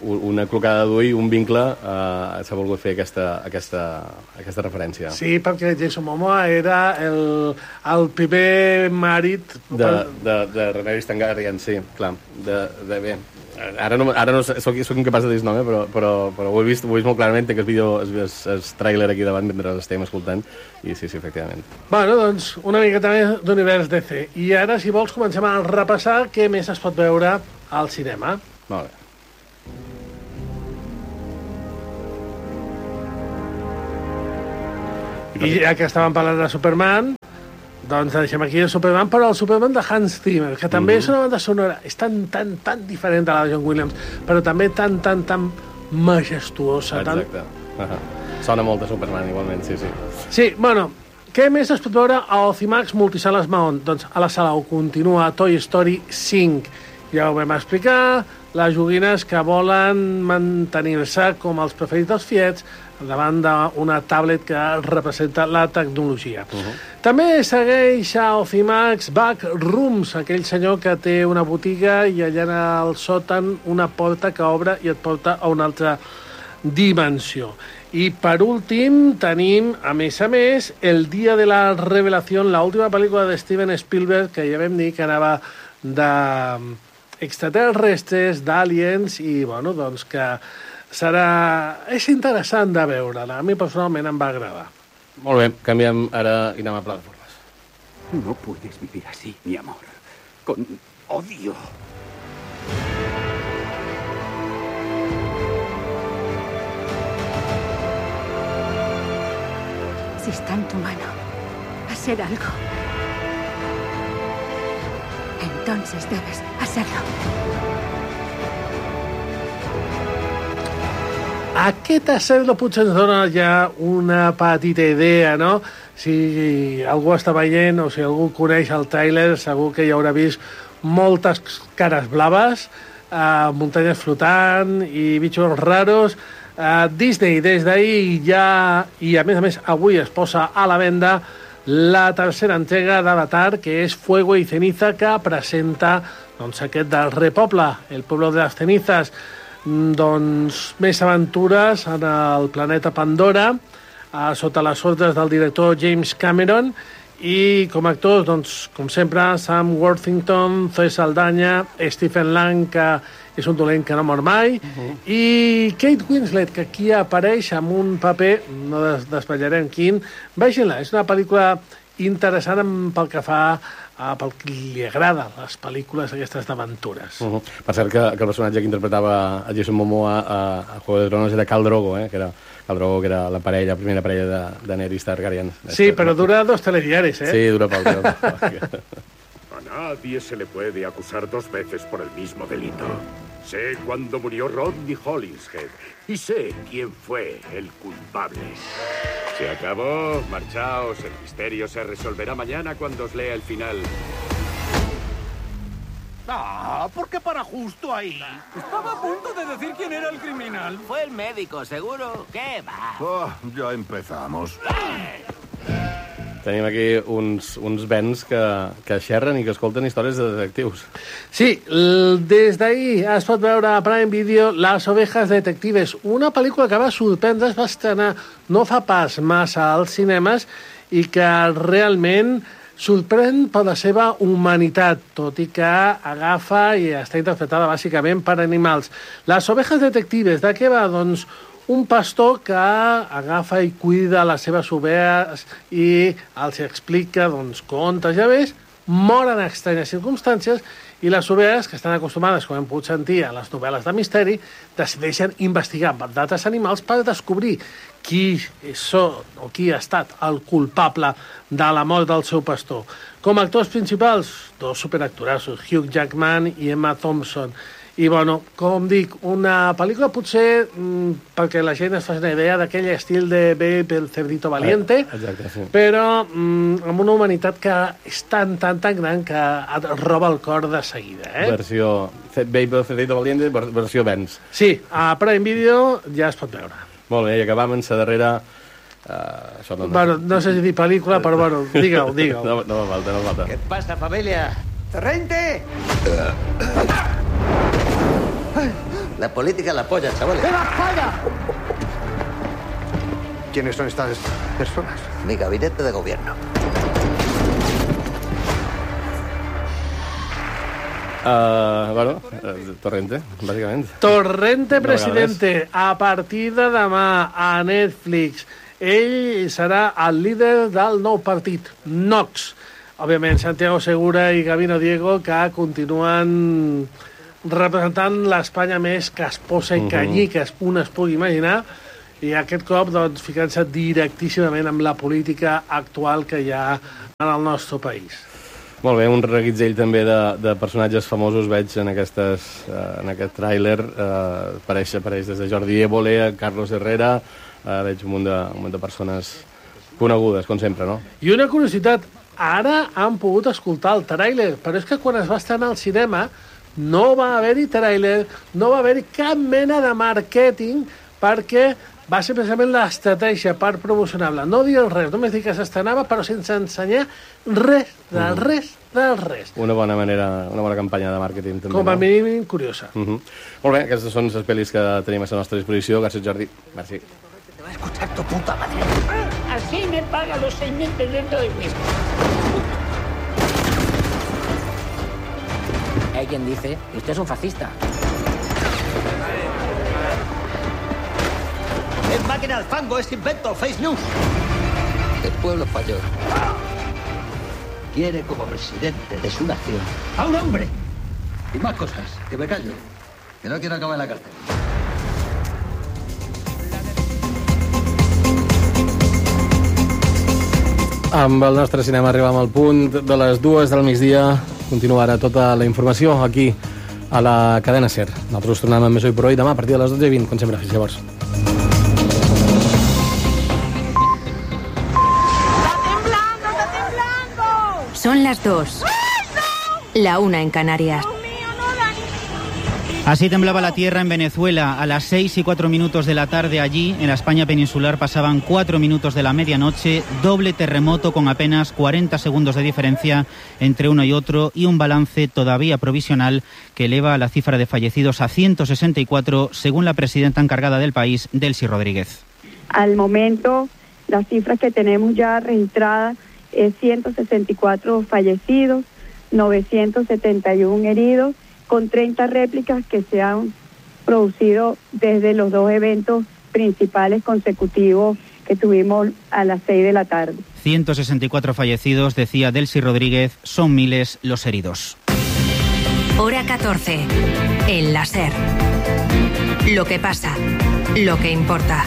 una clocada d'ull, un vincle, eh, s'ha volgut fer aquesta, aquesta, aquesta referència. Sí, perquè Jason Momoa era el, el primer marit... De, de, de Daenerys Targaryen, sí, clar. De, de bé. Ara no, ara no soc, soc incapaç de dir el nom, eh, però, però, però ho, he vist, ho he vist molt clarament, que el vídeo, el, el tràiler aquí davant mentre l'estem escoltant, i sí, sí, efectivament. Bueno, doncs, una miqueta més d'univers D C. I ara, si vols, comencem a repassar què més es pot veure al cinema. Molt bé. I ja que estàvem parlant de Superman, doncs deixem aquí el Superman, però el Superman de Hans Zimmer, que també mm-hmm. és una banda sonora, és tan, tan, tan diferent de la de John Williams, però també tan, tan, tan majestuosa. Exacte. Tan... Uh-huh. Sona molt de Superman, igualment, sí, sí. Sí, bueno, què més es pot veure a Ocimax Multisales Mahon? Doncs a la sala ho continua Toy Story cinc. Ja ho vam explicar, les joguines que volen mantenir-se com els preferits dels fiets davant d'una tablet que representa la tecnologia. Uh-huh. També segueix a Ocimax Backrooms, aquell senyor que té una botiga i allà al sòtan una porta que obre i et porta a una altra dimensió. I per últim tenim, a més a més, El dia de la revelació, l'última pel·lícula de Steven Spielberg, que ja vam dir que anava de extraterrestres, d'aliens, i bueno, doncs que serà... és interessant de veure-la. A mi personalment em va agradar. Molt bé, canviem ara i anem a plataformes. No puedes vivir así, mi amor. Con odio. Si está en tu mano hacer algo, entonces debes hacerlo. Aquest Hacerlo potser ens dona ja una petita idea, no? Si algú està veient o si algú coneix el tràiler, segur que ja haurà vist moltes cares blaves, eh, muntanyes flotant i bitxos raros. Eh, Disney des d'ahir ja, i a més a més avui es posa a la venda la tercera entrega d'Avatar, que és Fuego y Ceniza, que presenta doncs, aquest del Repoble, el pueblo de las cenizas, doncs més aventures en el planeta Pandora, eh, sota les ordres del director James Cameron, i com a actors, doncs, com sempre, Sam Worthington, Zoe Saldana, Stephen Lang, que és un dolent que no mor mai, uh-huh. i Kate Winslet, que aquí apareix amb un paper, no des desvetllarem quin. Vegin-la, és una pel·lícula interessant pel que fa a, pel que li agrada les pel·lícules aquestes d'aventures. Uh-huh. Per cert, que, que el personatge que interpretava a Jason Momoa a, a Juego de Tronos era Khal Drogo, eh? que era Khal Drogo, que era la parella, la primera parella de, de Daenerys Targaryen. Sí, però dura dos telediaris, eh? Sí, dura poc. A nadie se le puede acusar dos veces por el mismo delito. Sé cuándo murió Rodney Hollingshead y sé quién fue el culpable. Se acabó, marchaos. El misterio se resolverá mañana cuando os lea el final. Ah, ¿por qué para justo ahí? Estaba a punto de decir quién era el criminal. Fue el médico, seguro. ¿Qué va? Oh, ya empezamos. Tenim aquí uns, uns vens que, que xerren i que escolten històries de detectius. Sí, des d'ahir es pot veure a Prime Video Las ovejas detectives, una pel·lícula que va sorprendre, es va estrenar no fa pas massa als cinemes i que realment sorprèn per la seva humanitat, tot i que agafa i està interpretada bàsicament per animals. Las ovejas detectives, de què va? Doncs un pastor que agafa i cuida les seves ovelles i els explica doncs, contes i aves, moren en estranyes circumstàncies i les ovelles, que estan acostumades, com hem pogut sentir a les novel·les de misteri, decideixen investigar d'altres animals per descobrir qui són o qui ha estat el culpable de la mort del seu pastor. Com a actors principals, dos superactorassos, Hugh Jackman i Emma Thompson. I, bueno, com dic, una pel·lícula potser mmm, perquè la gent es faci una idea d'aquell estil de Babe el cerdito valiente, eh, exacte, sí. però mmm, amb una humanitat que és tan, tan, tan gran que et roba el cor de seguida. Eh? Versió Babe el cerdito valiente, versió Benz. Sí, a Prime Video ja es pot veure. Molt bé, i acabam en la darrera... Uh, això no, bueno, no sé si dir pel·lícula, però bueno, digue-ho, digue-ho. No, no me falta, no me falta. ¿Qué pasa, familia? ¡Torrente! La política la polla, chavales. ¡Viva España! ¿Quiénes son estas personas? Mi gabinete de gobierno. Uh, bueno, uh, Torrente, bàsicament. Torrente, presidente, a partir de demà a Netflix. Ell serà el líder del nou partit, Nox. Òbviament, Santiago Segura i Gabino Diego, que continuen representant l'Espanya més casposa i canyí que un es pugui imaginar, i aquest cop doncs, ficant-se directíssimament amb la política actual que hi ha en el nostre país. Molt bé, un reguitzell també de, de personatges famosos veig en, aquestes, uh, en aquest tràiler. Uh, apareix, apareix des de Jordi Évole, Carlos Herrera, uh, veig un munt, de, un munt de persones conegudes, com sempre, no? I una curiositat, ara han pogut escoltar el tràiler, però és que quan es va estrenar al cinema no va haver-hi tràiler, no va haver-hi cap mena de màrqueting, perquè va ser precisament l'estratègia per promocionar-la. No dient res, només dir que s'estrenava, però sense ensenyar res del res del res. Una bona manera, una bona campanya de màrqueting, també. Com a no? mínim curiosa. Uh -huh. Molt bé, aquestes són les pel·lis que tenim a la nostra disposició. Gràcies, Jordi. Merci. Te va a escuchar tu puta madre. Así me paga los seis meses dentro del mismo. Hay quien dice que usted es un fascista. Es máquina del fango, es invento, face news. El pueblo falló. Quiere como presidente de su nación a un hombre. Y más cosas, que me callo. Que no quiero acabar en la cárcel. Amb el nostre cinema arribem al punt de les dues del migdia. Continua ara tota la informació aquí a la cadena SER. Nosaltres tornem amb més Hoy por Hoy demà a partir de les dotze i vint, com sempre. Fins llavors. Son las dos. La una en Canarias. Así temblaba la tierra en Venezuela. A las seis y cuatro minutos de la tarde allí, en la España peninsular, pasaban cuatro minutos de la medianoche. Doble terremoto con apenas cuarenta segundos de diferencia entre uno y otro y un balance todavía provisional que eleva la cifra de fallecidos a ciento sesenta y cuatro, según la presidenta encargada del país, Delcy Rodríguez. Al momento, las cifras que tenemos ya registradas es ciento sesenta y cuatro fallecidos, novecientos setenta y uno heridos, con treinta réplicas que se han producido desde los dos eventos principales consecutivos que tuvimos a las seis de la tarde. ciento sesenta y cuatro fallecidos, decía Delcy Rodríguez, son miles los heridos. Hora catorce. El láser. Lo que pasa. Lo que importa.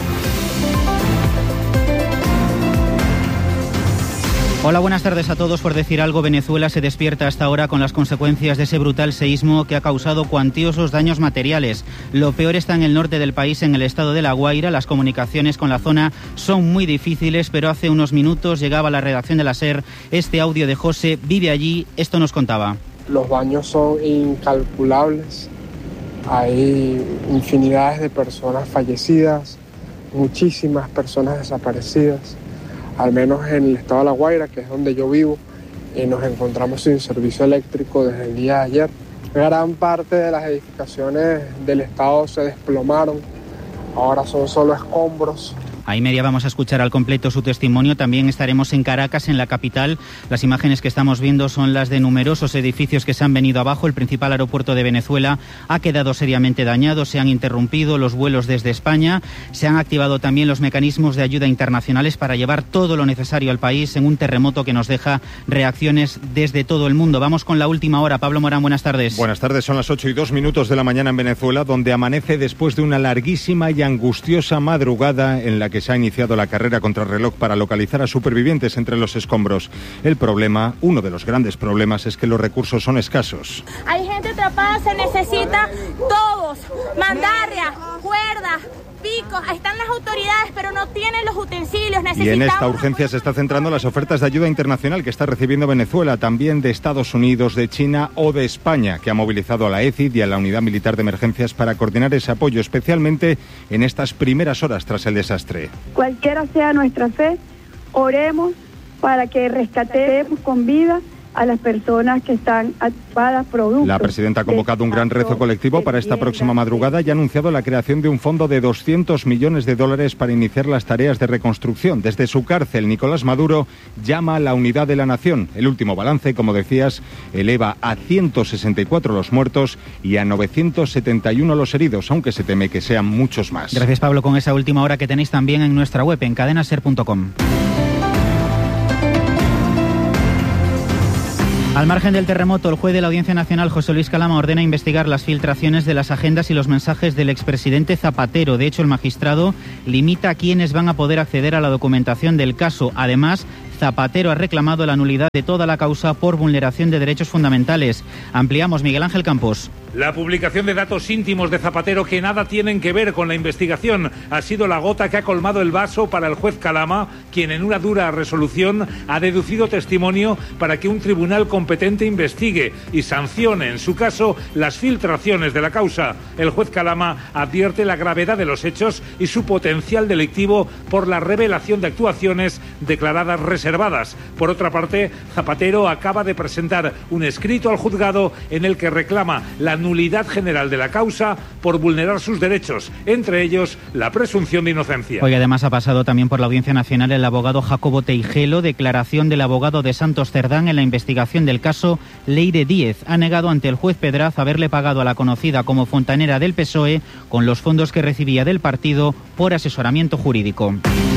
Hola, buenas tardes a todos. Por decir algo, Venezuela se despierta hasta ahora con las consecuencias de ese brutal seísmo que ha causado cuantiosos daños materiales. Lo peor está en el norte del país, en el estado de La Guaira. Las comunicaciones con la zona son muy difíciles, pero hace unos minutos llegaba a la redacción de la SER este audio de José. Vive allí, esto nos contaba. Los daños son incalculables. Hay infinidades de personas fallecidas, muchísimas personas desaparecidas. Al menos en el estado de La Guaira, que es donde yo vivo, y nos encontramos sin servicio eléctrico desde el día de ayer. Gran parte de las edificaciones del estado se desplomaron, ahora son solo escombros. A y media vamos a escuchar al completo su testimonio. También estaremos en Caracas, en la capital. Las imágenes que estamos viendo son las de numerosos edificios que se han venido abajo. El principal aeropuerto de Venezuela ha quedado seriamente dañado. Se han interrumpido los vuelos desde España. Se han activado también los mecanismos de ayuda internacionales para llevar todo lo necesario al país en un terremoto que nos deja reacciones desde todo el mundo. Vamos con la última hora. Pablo Morán, buenas tardes. Buenas tardes. Son las ocho y dos minutos de la mañana en Venezuela, donde amanece después de una larguísima y angustiosa madrugada en la que se ha iniciado la carrera contrarreloj para localizar a supervivientes entre los escombros. El problema, uno de los grandes problemas, es que los recursos son escasos. Hay gente atrapada, se necesita todos, mandarria, cuerda, picos. Están las autoridades, pero no tienen los utensilios. Necesitamos... Y en esta urgencia se está centrando las ofertas de ayuda internacional que está recibiendo Venezuela, también de Estados Unidos, de China o de España, que ha movilizado a la E C I D y a la Unidad Militar de Emergencias para coordinar ese apoyo, especialmente en estas primeras horas tras el desastre. Cualquiera sea nuestra fe, oremos para que rescatemos con vida a las personas que están actuadas producto. La presidenta ha convocado un gran rezo colectivo para esta próxima madrugada y ha anunciado la creación de un fondo de doscientos millones de dólares para iniciar las tareas de reconstrucción. Desde su cárcel, Nicolás Maduro llama a la unidad de la nación. El último balance, como decías, eleva a ciento sesenta y cuatro los muertos y a novecientos setenta y uno los heridos, aunque se teme que sean muchos más. Gracias, Pablo, con esa última hora que tenéis también en nuestra web, en cadena ser punto com. Al margen del terremoto, el juez de la Audiencia Nacional, José Luis Calama, ordena investigar las filtraciones de las agendas y los mensajes del expresidente Zapatero. De hecho, el magistrado limita a quienes van a poder acceder a la documentación del caso. Además, Zapatero ha reclamado la nulidad de toda la causa por vulneración de derechos fundamentales. Ampliamos, Miguel Ángel Campos. La publicación de datos íntimos de Zapatero que nada tienen que ver con la investigación ha sido la gota que ha colmado el vaso para el juez Calama, quien en una dura resolución ha deducido testimonio para que un tribunal competente investigue y sancione, en su caso, las filtraciones de la causa. El juez Calama advierte la gravedad de los hechos y su potencial delictivo por la revelación de actuaciones declaradas reservadas. Por otra parte, Zapatero acaba de presentar un escrito al juzgado en el que reclama la nulidad general de la causa por vulnerar sus derechos, entre ellos la presunción de inocencia. Hoy además ha pasado también por la Audiencia Nacional el abogado Jacobo Teijelo, declaración del abogado de Santos Cerdán en la investigación del caso Leire Díez. Ha negado ante el juez Pedraz haberle pagado a la conocida como fontanera del P S O E con los fondos que recibía del partido por asesoramiento jurídico.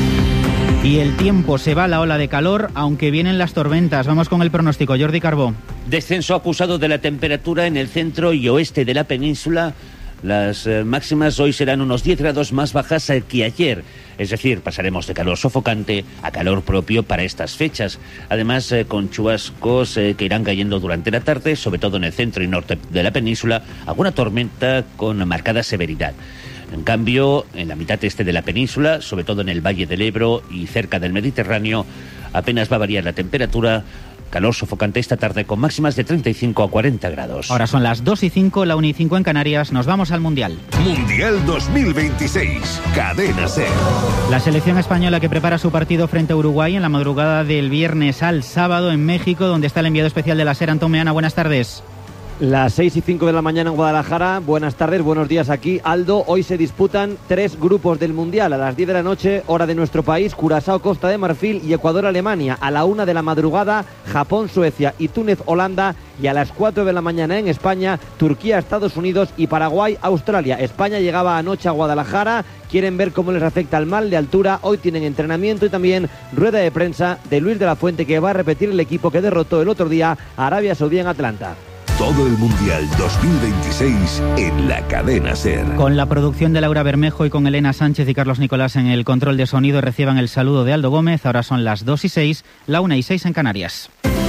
Y el tiempo, se va la ola de calor, aunque vienen las tormentas. Vamos con el pronóstico. Jordi Carbó. Descenso acusado de la temperatura en el centro y oeste de la península. Las eh, máximas hoy serán unos diez grados más bajas que ayer. Es decir, pasaremos de calor sofocante a calor propio para estas fechas. Además, eh, con chubascos eh, que irán cayendo durante la tarde, sobre todo en el centro y norte de la península, alguna tormenta con marcada severidad. En cambio, en la mitad este de la península, sobre todo en el Valle del Ebro y cerca del Mediterráneo, apenas va a variar la temperatura. Calor sofocante esta tarde con máximas de treinta y cinco a cuarenta grados. Ahora son las dos y cinco, la una y cinco en Canarias. Nos vamos al Mundial. Mundial dos mil veintiséis. Cadena SER. La selección española que prepara su partido frente a Uruguay en la madrugada del viernes al sábado en México, donde está el enviado especial de la SER, Antón Meana. Buenas tardes. Las seis y cinco de la mañana en Guadalajara. Buenas tardes, buenos días aquí, Aldo. Hoy se disputan tres grupos del Mundial. A las diez de la noche, hora de nuestro país, Curazao, Costa de Marfil y Ecuador, Alemania. A la una de la madrugada, Japón, Suecia y Túnez, Holanda. Y a las cuatro de la mañana en España, Turquía, Estados Unidos y Paraguay, Australia. España llegaba anoche a Guadalajara. Quieren ver cómo les afecta el mal de altura. Hoy tienen entrenamiento y también rueda de prensa de Luis de la Fuente, que va a repetir el equipo que derrotó el otro día a Arabia Saudí en Atlanta. Todo el Mundial dos mil veintiséis en la cadena SER. Con la producción de Laura Bermejo y con Elena Sánchez y Carlos Nicolás en el control de sonido, reciban el saludo de Aldo Gómez. Ahora son las dos y seis, la una y seis en Canarias.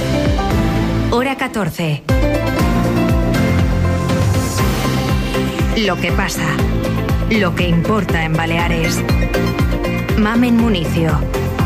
Hora catorce. Lo que pasa, lo que importa en Baleares. Mamen Municio.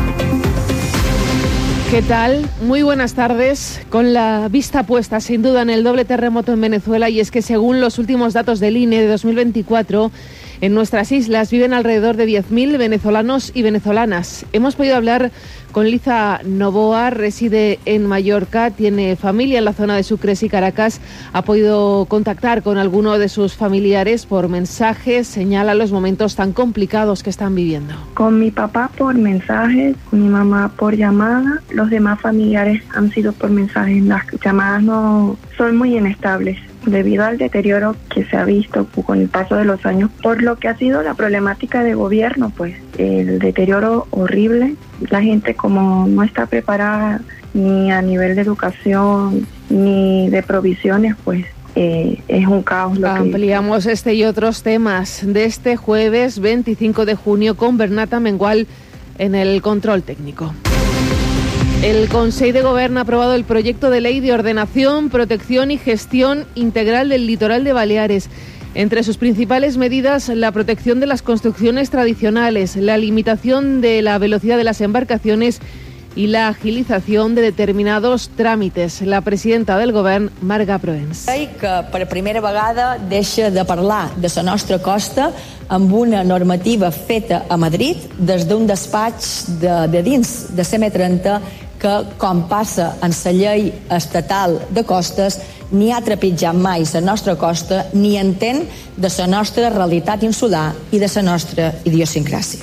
¿Qué tal? Muy buenas tardes. Con la vista puesta sin duda en el doble terremoto en Venezuela, y es que según los últimos datos del I N E de dos mil veinticuatro, en nuestras islas viven alrededor de diez mil venezolanos y venezolanas. Hemos podido hablar con Liza Novoa, reside en Mallorca, tiene familia en la zona de Sucres y Caracas. Ha podido contactar con alguno de sus familiares por mensajes, señala los momentos tan complicados que están viviendo. Con mi papá por mensajes, con mi mamá por llamada, los demás familiares han sido por mensajes. Las llamadas no son muy inestables debido al deterioro que se ha visto con el paso de los años, por lo que ha sido la problemática de gobierno, pues el deterioro horrible. La gente, como no está preparada ni a nivel de educación ni de provisiones, pues eh, es un caos. Lo Ampliamos que... este y otros temas de este jueves veinticinco de junio con Bernata Mengual en el control técnico. El Consejo de Gobierno ha aprobado el proyecto de ley de ordenación, protección y gestión integral del litoral de Baleares. Entre sus principales medidas, la protección de las construcciones tradicionales, la limitación de la velocidad de las embarcaciones y la agilización de determinados tràmites. La presidenta del Govern, Marga Proens. Que per primera vegada deixa de parlar de la nostra costa amb una normativa feta a Madrid des d'un despatx de, de dins de C M trenta que, com passa en la llei estatal de costes, ni ha trepitjat mai la nostra costa ni entén de la nostra realitat insular i de la nostra idiosincràsia.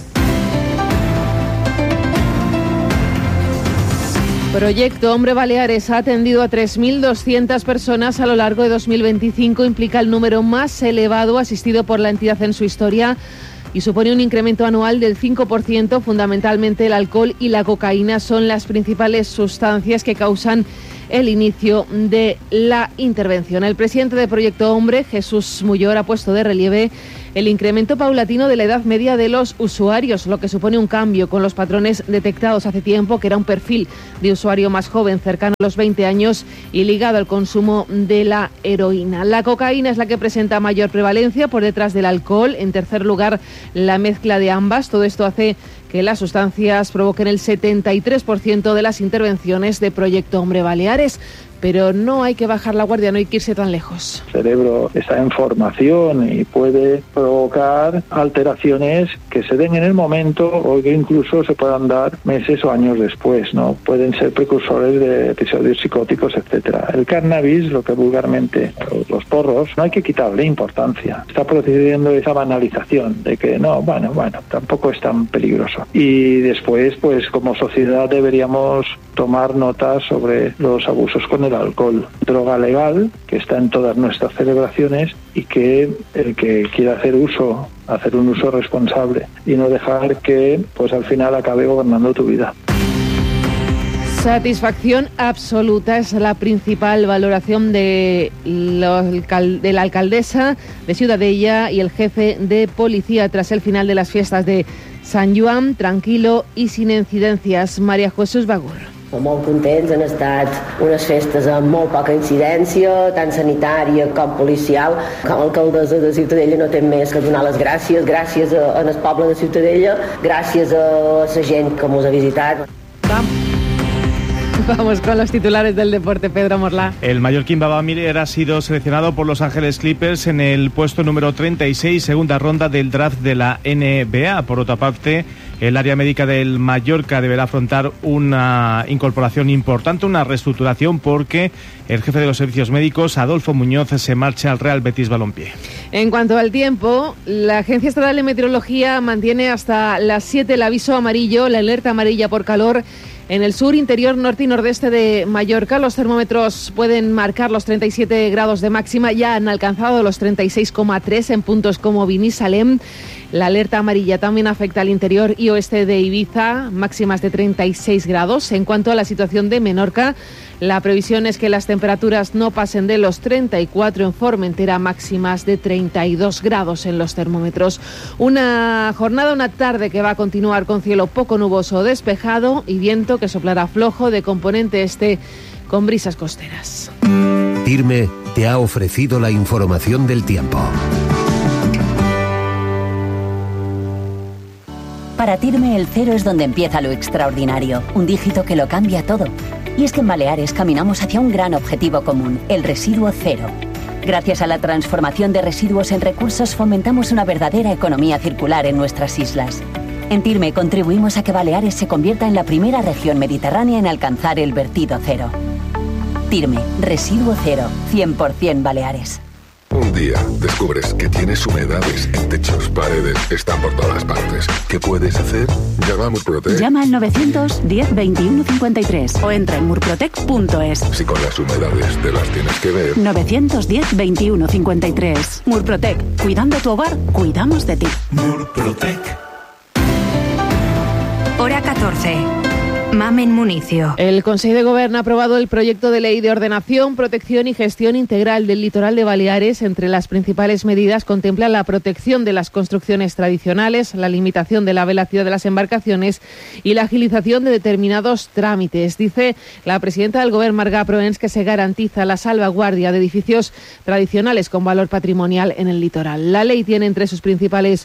Proyecto Hombre Baleares ha atendido a tres mil doscientas personas a lo largo de dos mil veinticinco, implica el número más elevado asistido por la entidad en su historia y supone un incremento anual del cinco por ciento. Fundamentalmente el alcohol y la cocaína son las principales sustancias que causan el inicio de la intervención. El presidente de Proyecto Hombre, Jesús Muyor, ha puesto de relieve el incremento paulatino de la edad media de los usuarios, lo que supone un cambio con los patrones detectados hace tiempo, que era un perfil de usuario más joven, cercano a los veinte años y ligado al consumo de la heroína. La cocaína es la que presenta mayor prevalencia por detrás del alcohol. En tercer lugar, la mezcla de ambas. Todo esto hace que las sustancias provoquen el setenta y tres por ciento de las intervenciones de Proyecto Hombre Baleares. Pero no hay que bajar la guardia, no hay que irse tan lejos. El cerebro está en formación y puede provocar alteraciones que se den en el momento o que incluso se puedan dar meses o años después, ¿no? Pueden ser precursores de episodios psicóticos, etcétera. El cannabis, lo que vulgarmente los porros, no hay que quitarle importancia. Está procediendo esa banalización de que no, bueno, bueno, tampoco es tan peligroso. Y después, pues como sociedad deberíamos tomar notas sobre los abusos con el alcohol, droga legal que está en todas nuestras celebraciones y que el que quiera hacer uso, hacer un uso responsable y no dejar que pues al final acabe gobernando tu vida. Satisfacción absoluta es la principal valoración de, lo, de la alcaldesa de Ciutadella y el jefe de policía tras el final de las fiestas de Sant Joan, tranquilo y sin incidencias. María Jesús Bagur. Molt contents, han estat unes festes amb molt poca incidència, tant sanitària com policial. Com a alcaldessa de Ciutadella no té més que donar les gràcies, gràcies al poble de Ciutadella, gràcies a la gent que mos ha visitat. Vamos con los titulares del deporte, Pedro Morlá. El mallorquín Baba Miller ha sido seleccionado por Los Ángeles Clippers en el puesto número treinta y seis, segunda ronda del draft de la N B A. Por otra parte, el área médica del Mallorca deberá afrontar una incorporación importante, una reestructuración, porque el jefe de los servicios médicos, Adolfo Muñoz, se marcha al Real Betis Balompié. En cuanto al tiempo, la Agencia Estatal de Meteorología mantiene hasta las siete el aviso amarillo, la alerta amarilla por calor. En el sur, interior, norte y nordeste de Mallorca, los termómetros pueden marcar los treinta y siete grados de máxima. Ya han alcanzado los treinta y seis coma tres en puntos como Binissalem. La alerta amarilla también afecta al interior y oeste de Ibiza, máximas de treinta y seis grados. En cuanto a la situación de Menorca, la previsión es que las temperaturas no pasen de los treinta y cuatro en Formentera, máximas de treinta y dos grados en los termómetros. Una jornada, una tarde que va a continuar con cielo poco nuboso o despejado y viento que soplará flojo de componente este con brisas costeras. Tirme te ha ofrecido la información del tiempo. Para Tirme el cero es donde empieza lo extraordinario, un dígito que lo cambia todo. Y es que en Baleares caminamos hacia un gran objetivo común, el residuo cero. Gracias a la transformación de residuos en recursos fomentamos una verdadera economía circular en nuestras islas. En Tirme contribuimos a que Baleares se convierta en la primera región mediterránea en alcanzar el vertido cero. Tirme, residuo cero, cien por ciento Baleares. Un día descubres que tienes humedades en techos, paredes, están por todas partes. ¿Qué puedes hacer? Llama a Murprotec. Llama al novecientos diez veintiuno cincuenta y tres o entra en murprotec punto es. Si con las humedades te las tienes que ver. novecientos diez veintiuno cincuenta y tres. Murprotec. Cuidando tu hogar, cuidamos de ti. Murprotec. Hora catorce. Mamen Municio. El Consejo de Gobierno ha aprobado el proyecto de ley de ordenación, protección y gestión integral del litoral de Baleares. Entre las principales medidas contempla la protección de las construcciones tradicionales, la limitación de la velocidad de las embarcaciones y la agilización de determinados trámites. Dice la presidenta del Gobierno, Marga Proens, que se garantiza la salvaguardia de edificios tradicionales con valor patrimonial en el litoral. La ley tiene entre sus principales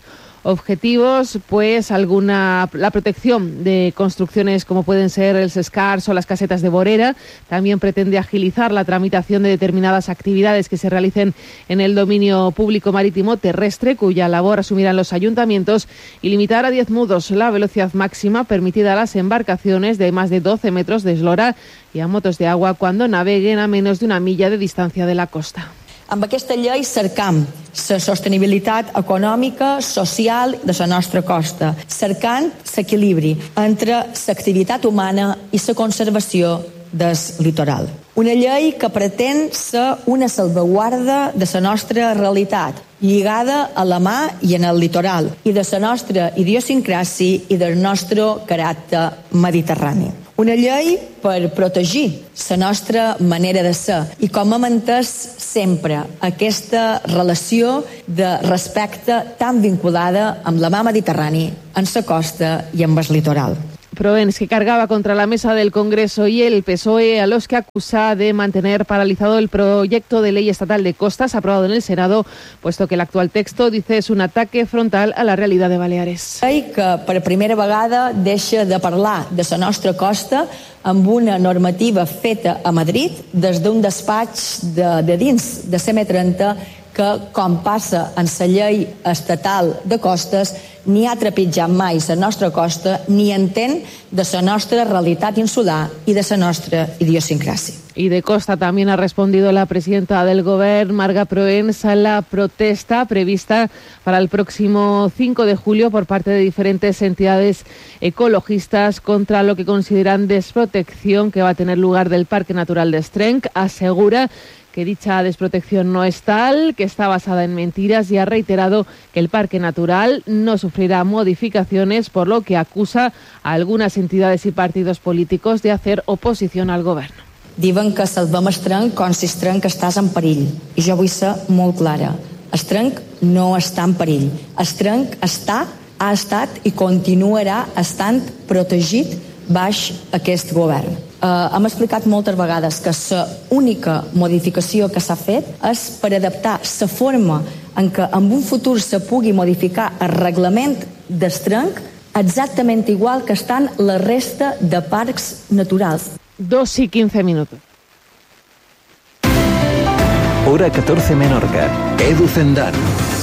objetivos, pues alguna la protección de construcciones como pueden ser el Sescars o las casetas de Borera. También pretende agilizar la tramitación de determinadas actividades que se realicen en el dominio público marítimo terrestre, cuya labor asumirán los ayuntamientos, y limitar a diez nudos la velocidad máxima permitida a las embarcaciones de más de doce metros de eslora y a motos de agua cuando naveguen a menos de una milla de distancia de la costa. Amb aquesta llei cercam la sostenibilitat econòmica, social de la nostra costa, cercant l'equilibri entre l'activitat humana i la conservació del litoral. Una llei que pretén ser una salvaguarda de la nostra realitat, lligada a la mar i en el litoral, i de la nostra idiosincràsia i del nostre caràcter mediterrani. Una llei per protegir la nostra manera de ser i com hem entès sempre aquesta relació de respecte tan vinculada amb la mar Mediterrània, amb la costa i amb el litoral. Proens, que cargaba contra la mesa del Congreso y el P S O E, a los que acusa de mantener paralizado el proyecto de ley estatal de costas aprobado en el Senado, puesto que el actual texto, dice, es un ataque frontal a la realidad de Baleares. Que per primera vegada deixa de parlar de la nostra costa amb una normativa feta a Madrid des d'un despatx de, de dins de C M trenta que, com passa en la llei estatal de costes, ni ha trepitjat mai la nostra costa ni entén de la nostra realitat insular y de la nostra idiosincrasia. Y de costa también ha respondido la presidenta del Gobierno, Marga Proens, a la protesta prevista para el próximo cinco de julio por parte de diferentes entidades ecologistas contra lo que consideran desprotección que va a tener lugar del Parque Natural de Estrenc. Asegura que dicha desprotección no es tal, que está basada en mentiras, y ha reiterado que el Parque Natural no sufrirá modificaciones, por lo que acusa a algunas entidades y partidos políticos de hacer oposición al Gobierno. Diuen que salvem Estrenc com si Estrenc estàs en perill, i jo vull ser molt clara. Estrenc no està en perill. Estrenc està, ha estat i continuarà estant protegit baix aquest govern. Uh, hem explicat moltes vegades que l'única modificació que s'ha fet és per adaptar la forma en què en un futur se pugui modificar el reglament d'Estrenc exactament igual que estan la resta de parcs naturals. Dos y quince minutos. Hora catorce Menorca. Edu Zendán.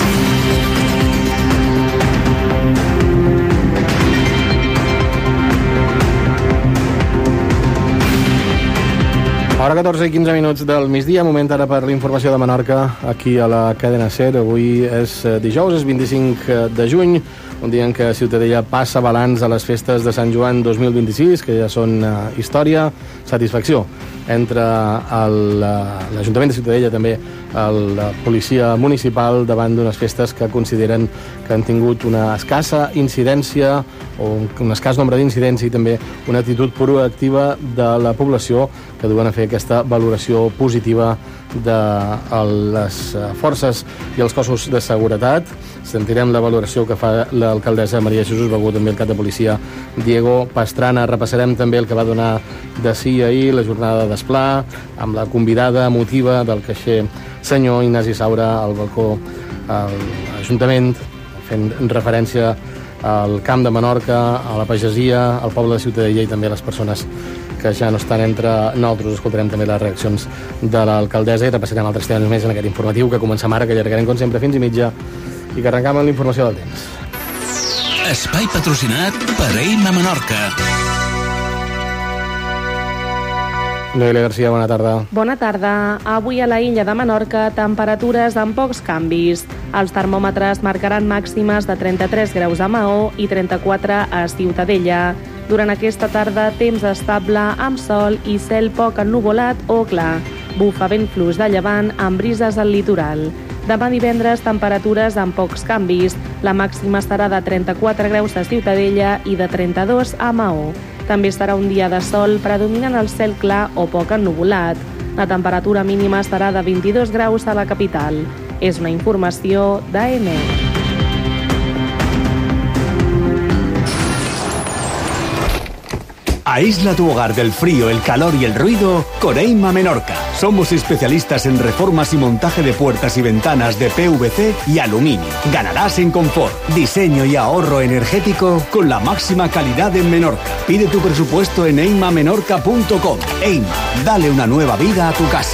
Hora catorze i quinze minuts del migdia, moment ara per l'informació de Menorca aquí a la cadena SER. Avui és dijous, és vint-i-cinc de juny, un dia en què Ciutadella passa balanç a les festes de Sant Joan dos mil vint-i-sis, que ja són uh, història, satisfacció entre l'Ajuntament de Ciutadella, també la policia municipal, davant d'unes festes que consideren que han tingut una escassa incidència o un escàs nombre d'incidència i també una actitud proactiva de la població que duen a fer aquesta valoració positiva de les forces i els cossos de seguretat. Sentirem la valoració que fa l'alcaldessa Maria Jesús Begú, també el cap de policia Diego Pastrana. Repassarem també el que va donar de sí ahir la jornada d'Esplà, amb la convidada emotiva del caixer senyor Ignasi Saura al balcó a l'Ajuntament, fent referència al Camp de Menorca, a la pagesia, al poble de Ciutadella i també a les persones que ja no estan entre nosaltres. Escoltarem també les reaccions de l'alcaldessa i repassarem altres temes més en aquest informatiu que comencem ara, que allargarem com sempre fins i mitja i que arrencam amb la informació del temps. Espai patrocinat per Eina Menorca. Noelia Garcia, bona tarda. Bona tarda. Avui a la illa de Menorca, temperatures amb pocs canvis. Els termòmetres marcaran màximes de trenta-tres graus a Maó i trenta-quatre a Ciutadella. Durant aquesta tarda, temps estable, amb sol i cel poc ennuvolat o clar. Bufa vent fluix de llevant amb brises al litoral. Demà divendres, temperatures amb pocs canvis. La màxima serà de trenta-quatre graus a Ciutadella i de trenta-dos a Maó. També serà un dia de sol, predominant el cel clar o poc ennuvolat. La temperatura mínima serà de vint-i-dos graus a la capital. És una informació d'A M E. Aísla tu hogar del frío, el calor y el ruido con Eima Menorca. Somos especialistas en reformas y montaje de puertas y ventanas de P V C y aluminio. Ganarás en confort, diseño y ahorro energético con la máxima calidad en Menorca. Pide tu presupuesto en eima menorca punto com. Eima, dale una nueva vida a tu casa.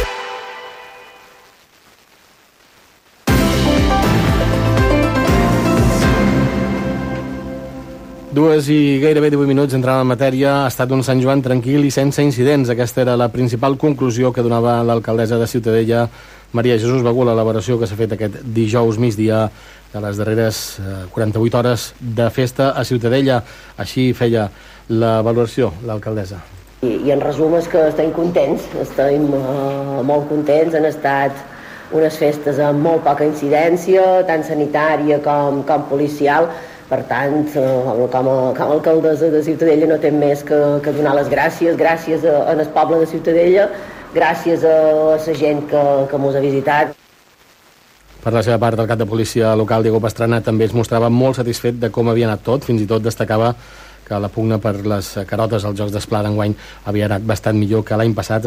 Dues i gairebé divuit minuts entrant en matèria. Ha estat un Sant Joan tranquil i sense incidents. Aquesta era la principal conclusió que donava l'alcaldessa de Ciutadella, Maria Jesús Bagú, a l'elaboració que s'ha fet aquest dijous migdia de les darreres quaranta-vuit hores de festa a Ciutadella. Així feia la valoració l'alcaldessa. I, i en resum és que estem contents, estem uh, molt contents. Han estat unes festes amb molt poca incidència, tant sanitària com, com policial. Per tant, com a, com a alcaldessa de Ciutadella no té més que, que donar les gràcies, gràcies a, a el poble de Ciutadella, gràcies a la gent que, que mos ha visitat. Per la seva part, el cap de policia local, Diego Pastrana, també es mostrava molt satisfet de com havia anat tot. Fins i tot destacava que la pugna per les carotes als Jocs d'Esplà d'enguany havia anat bastant millor que l'any passat.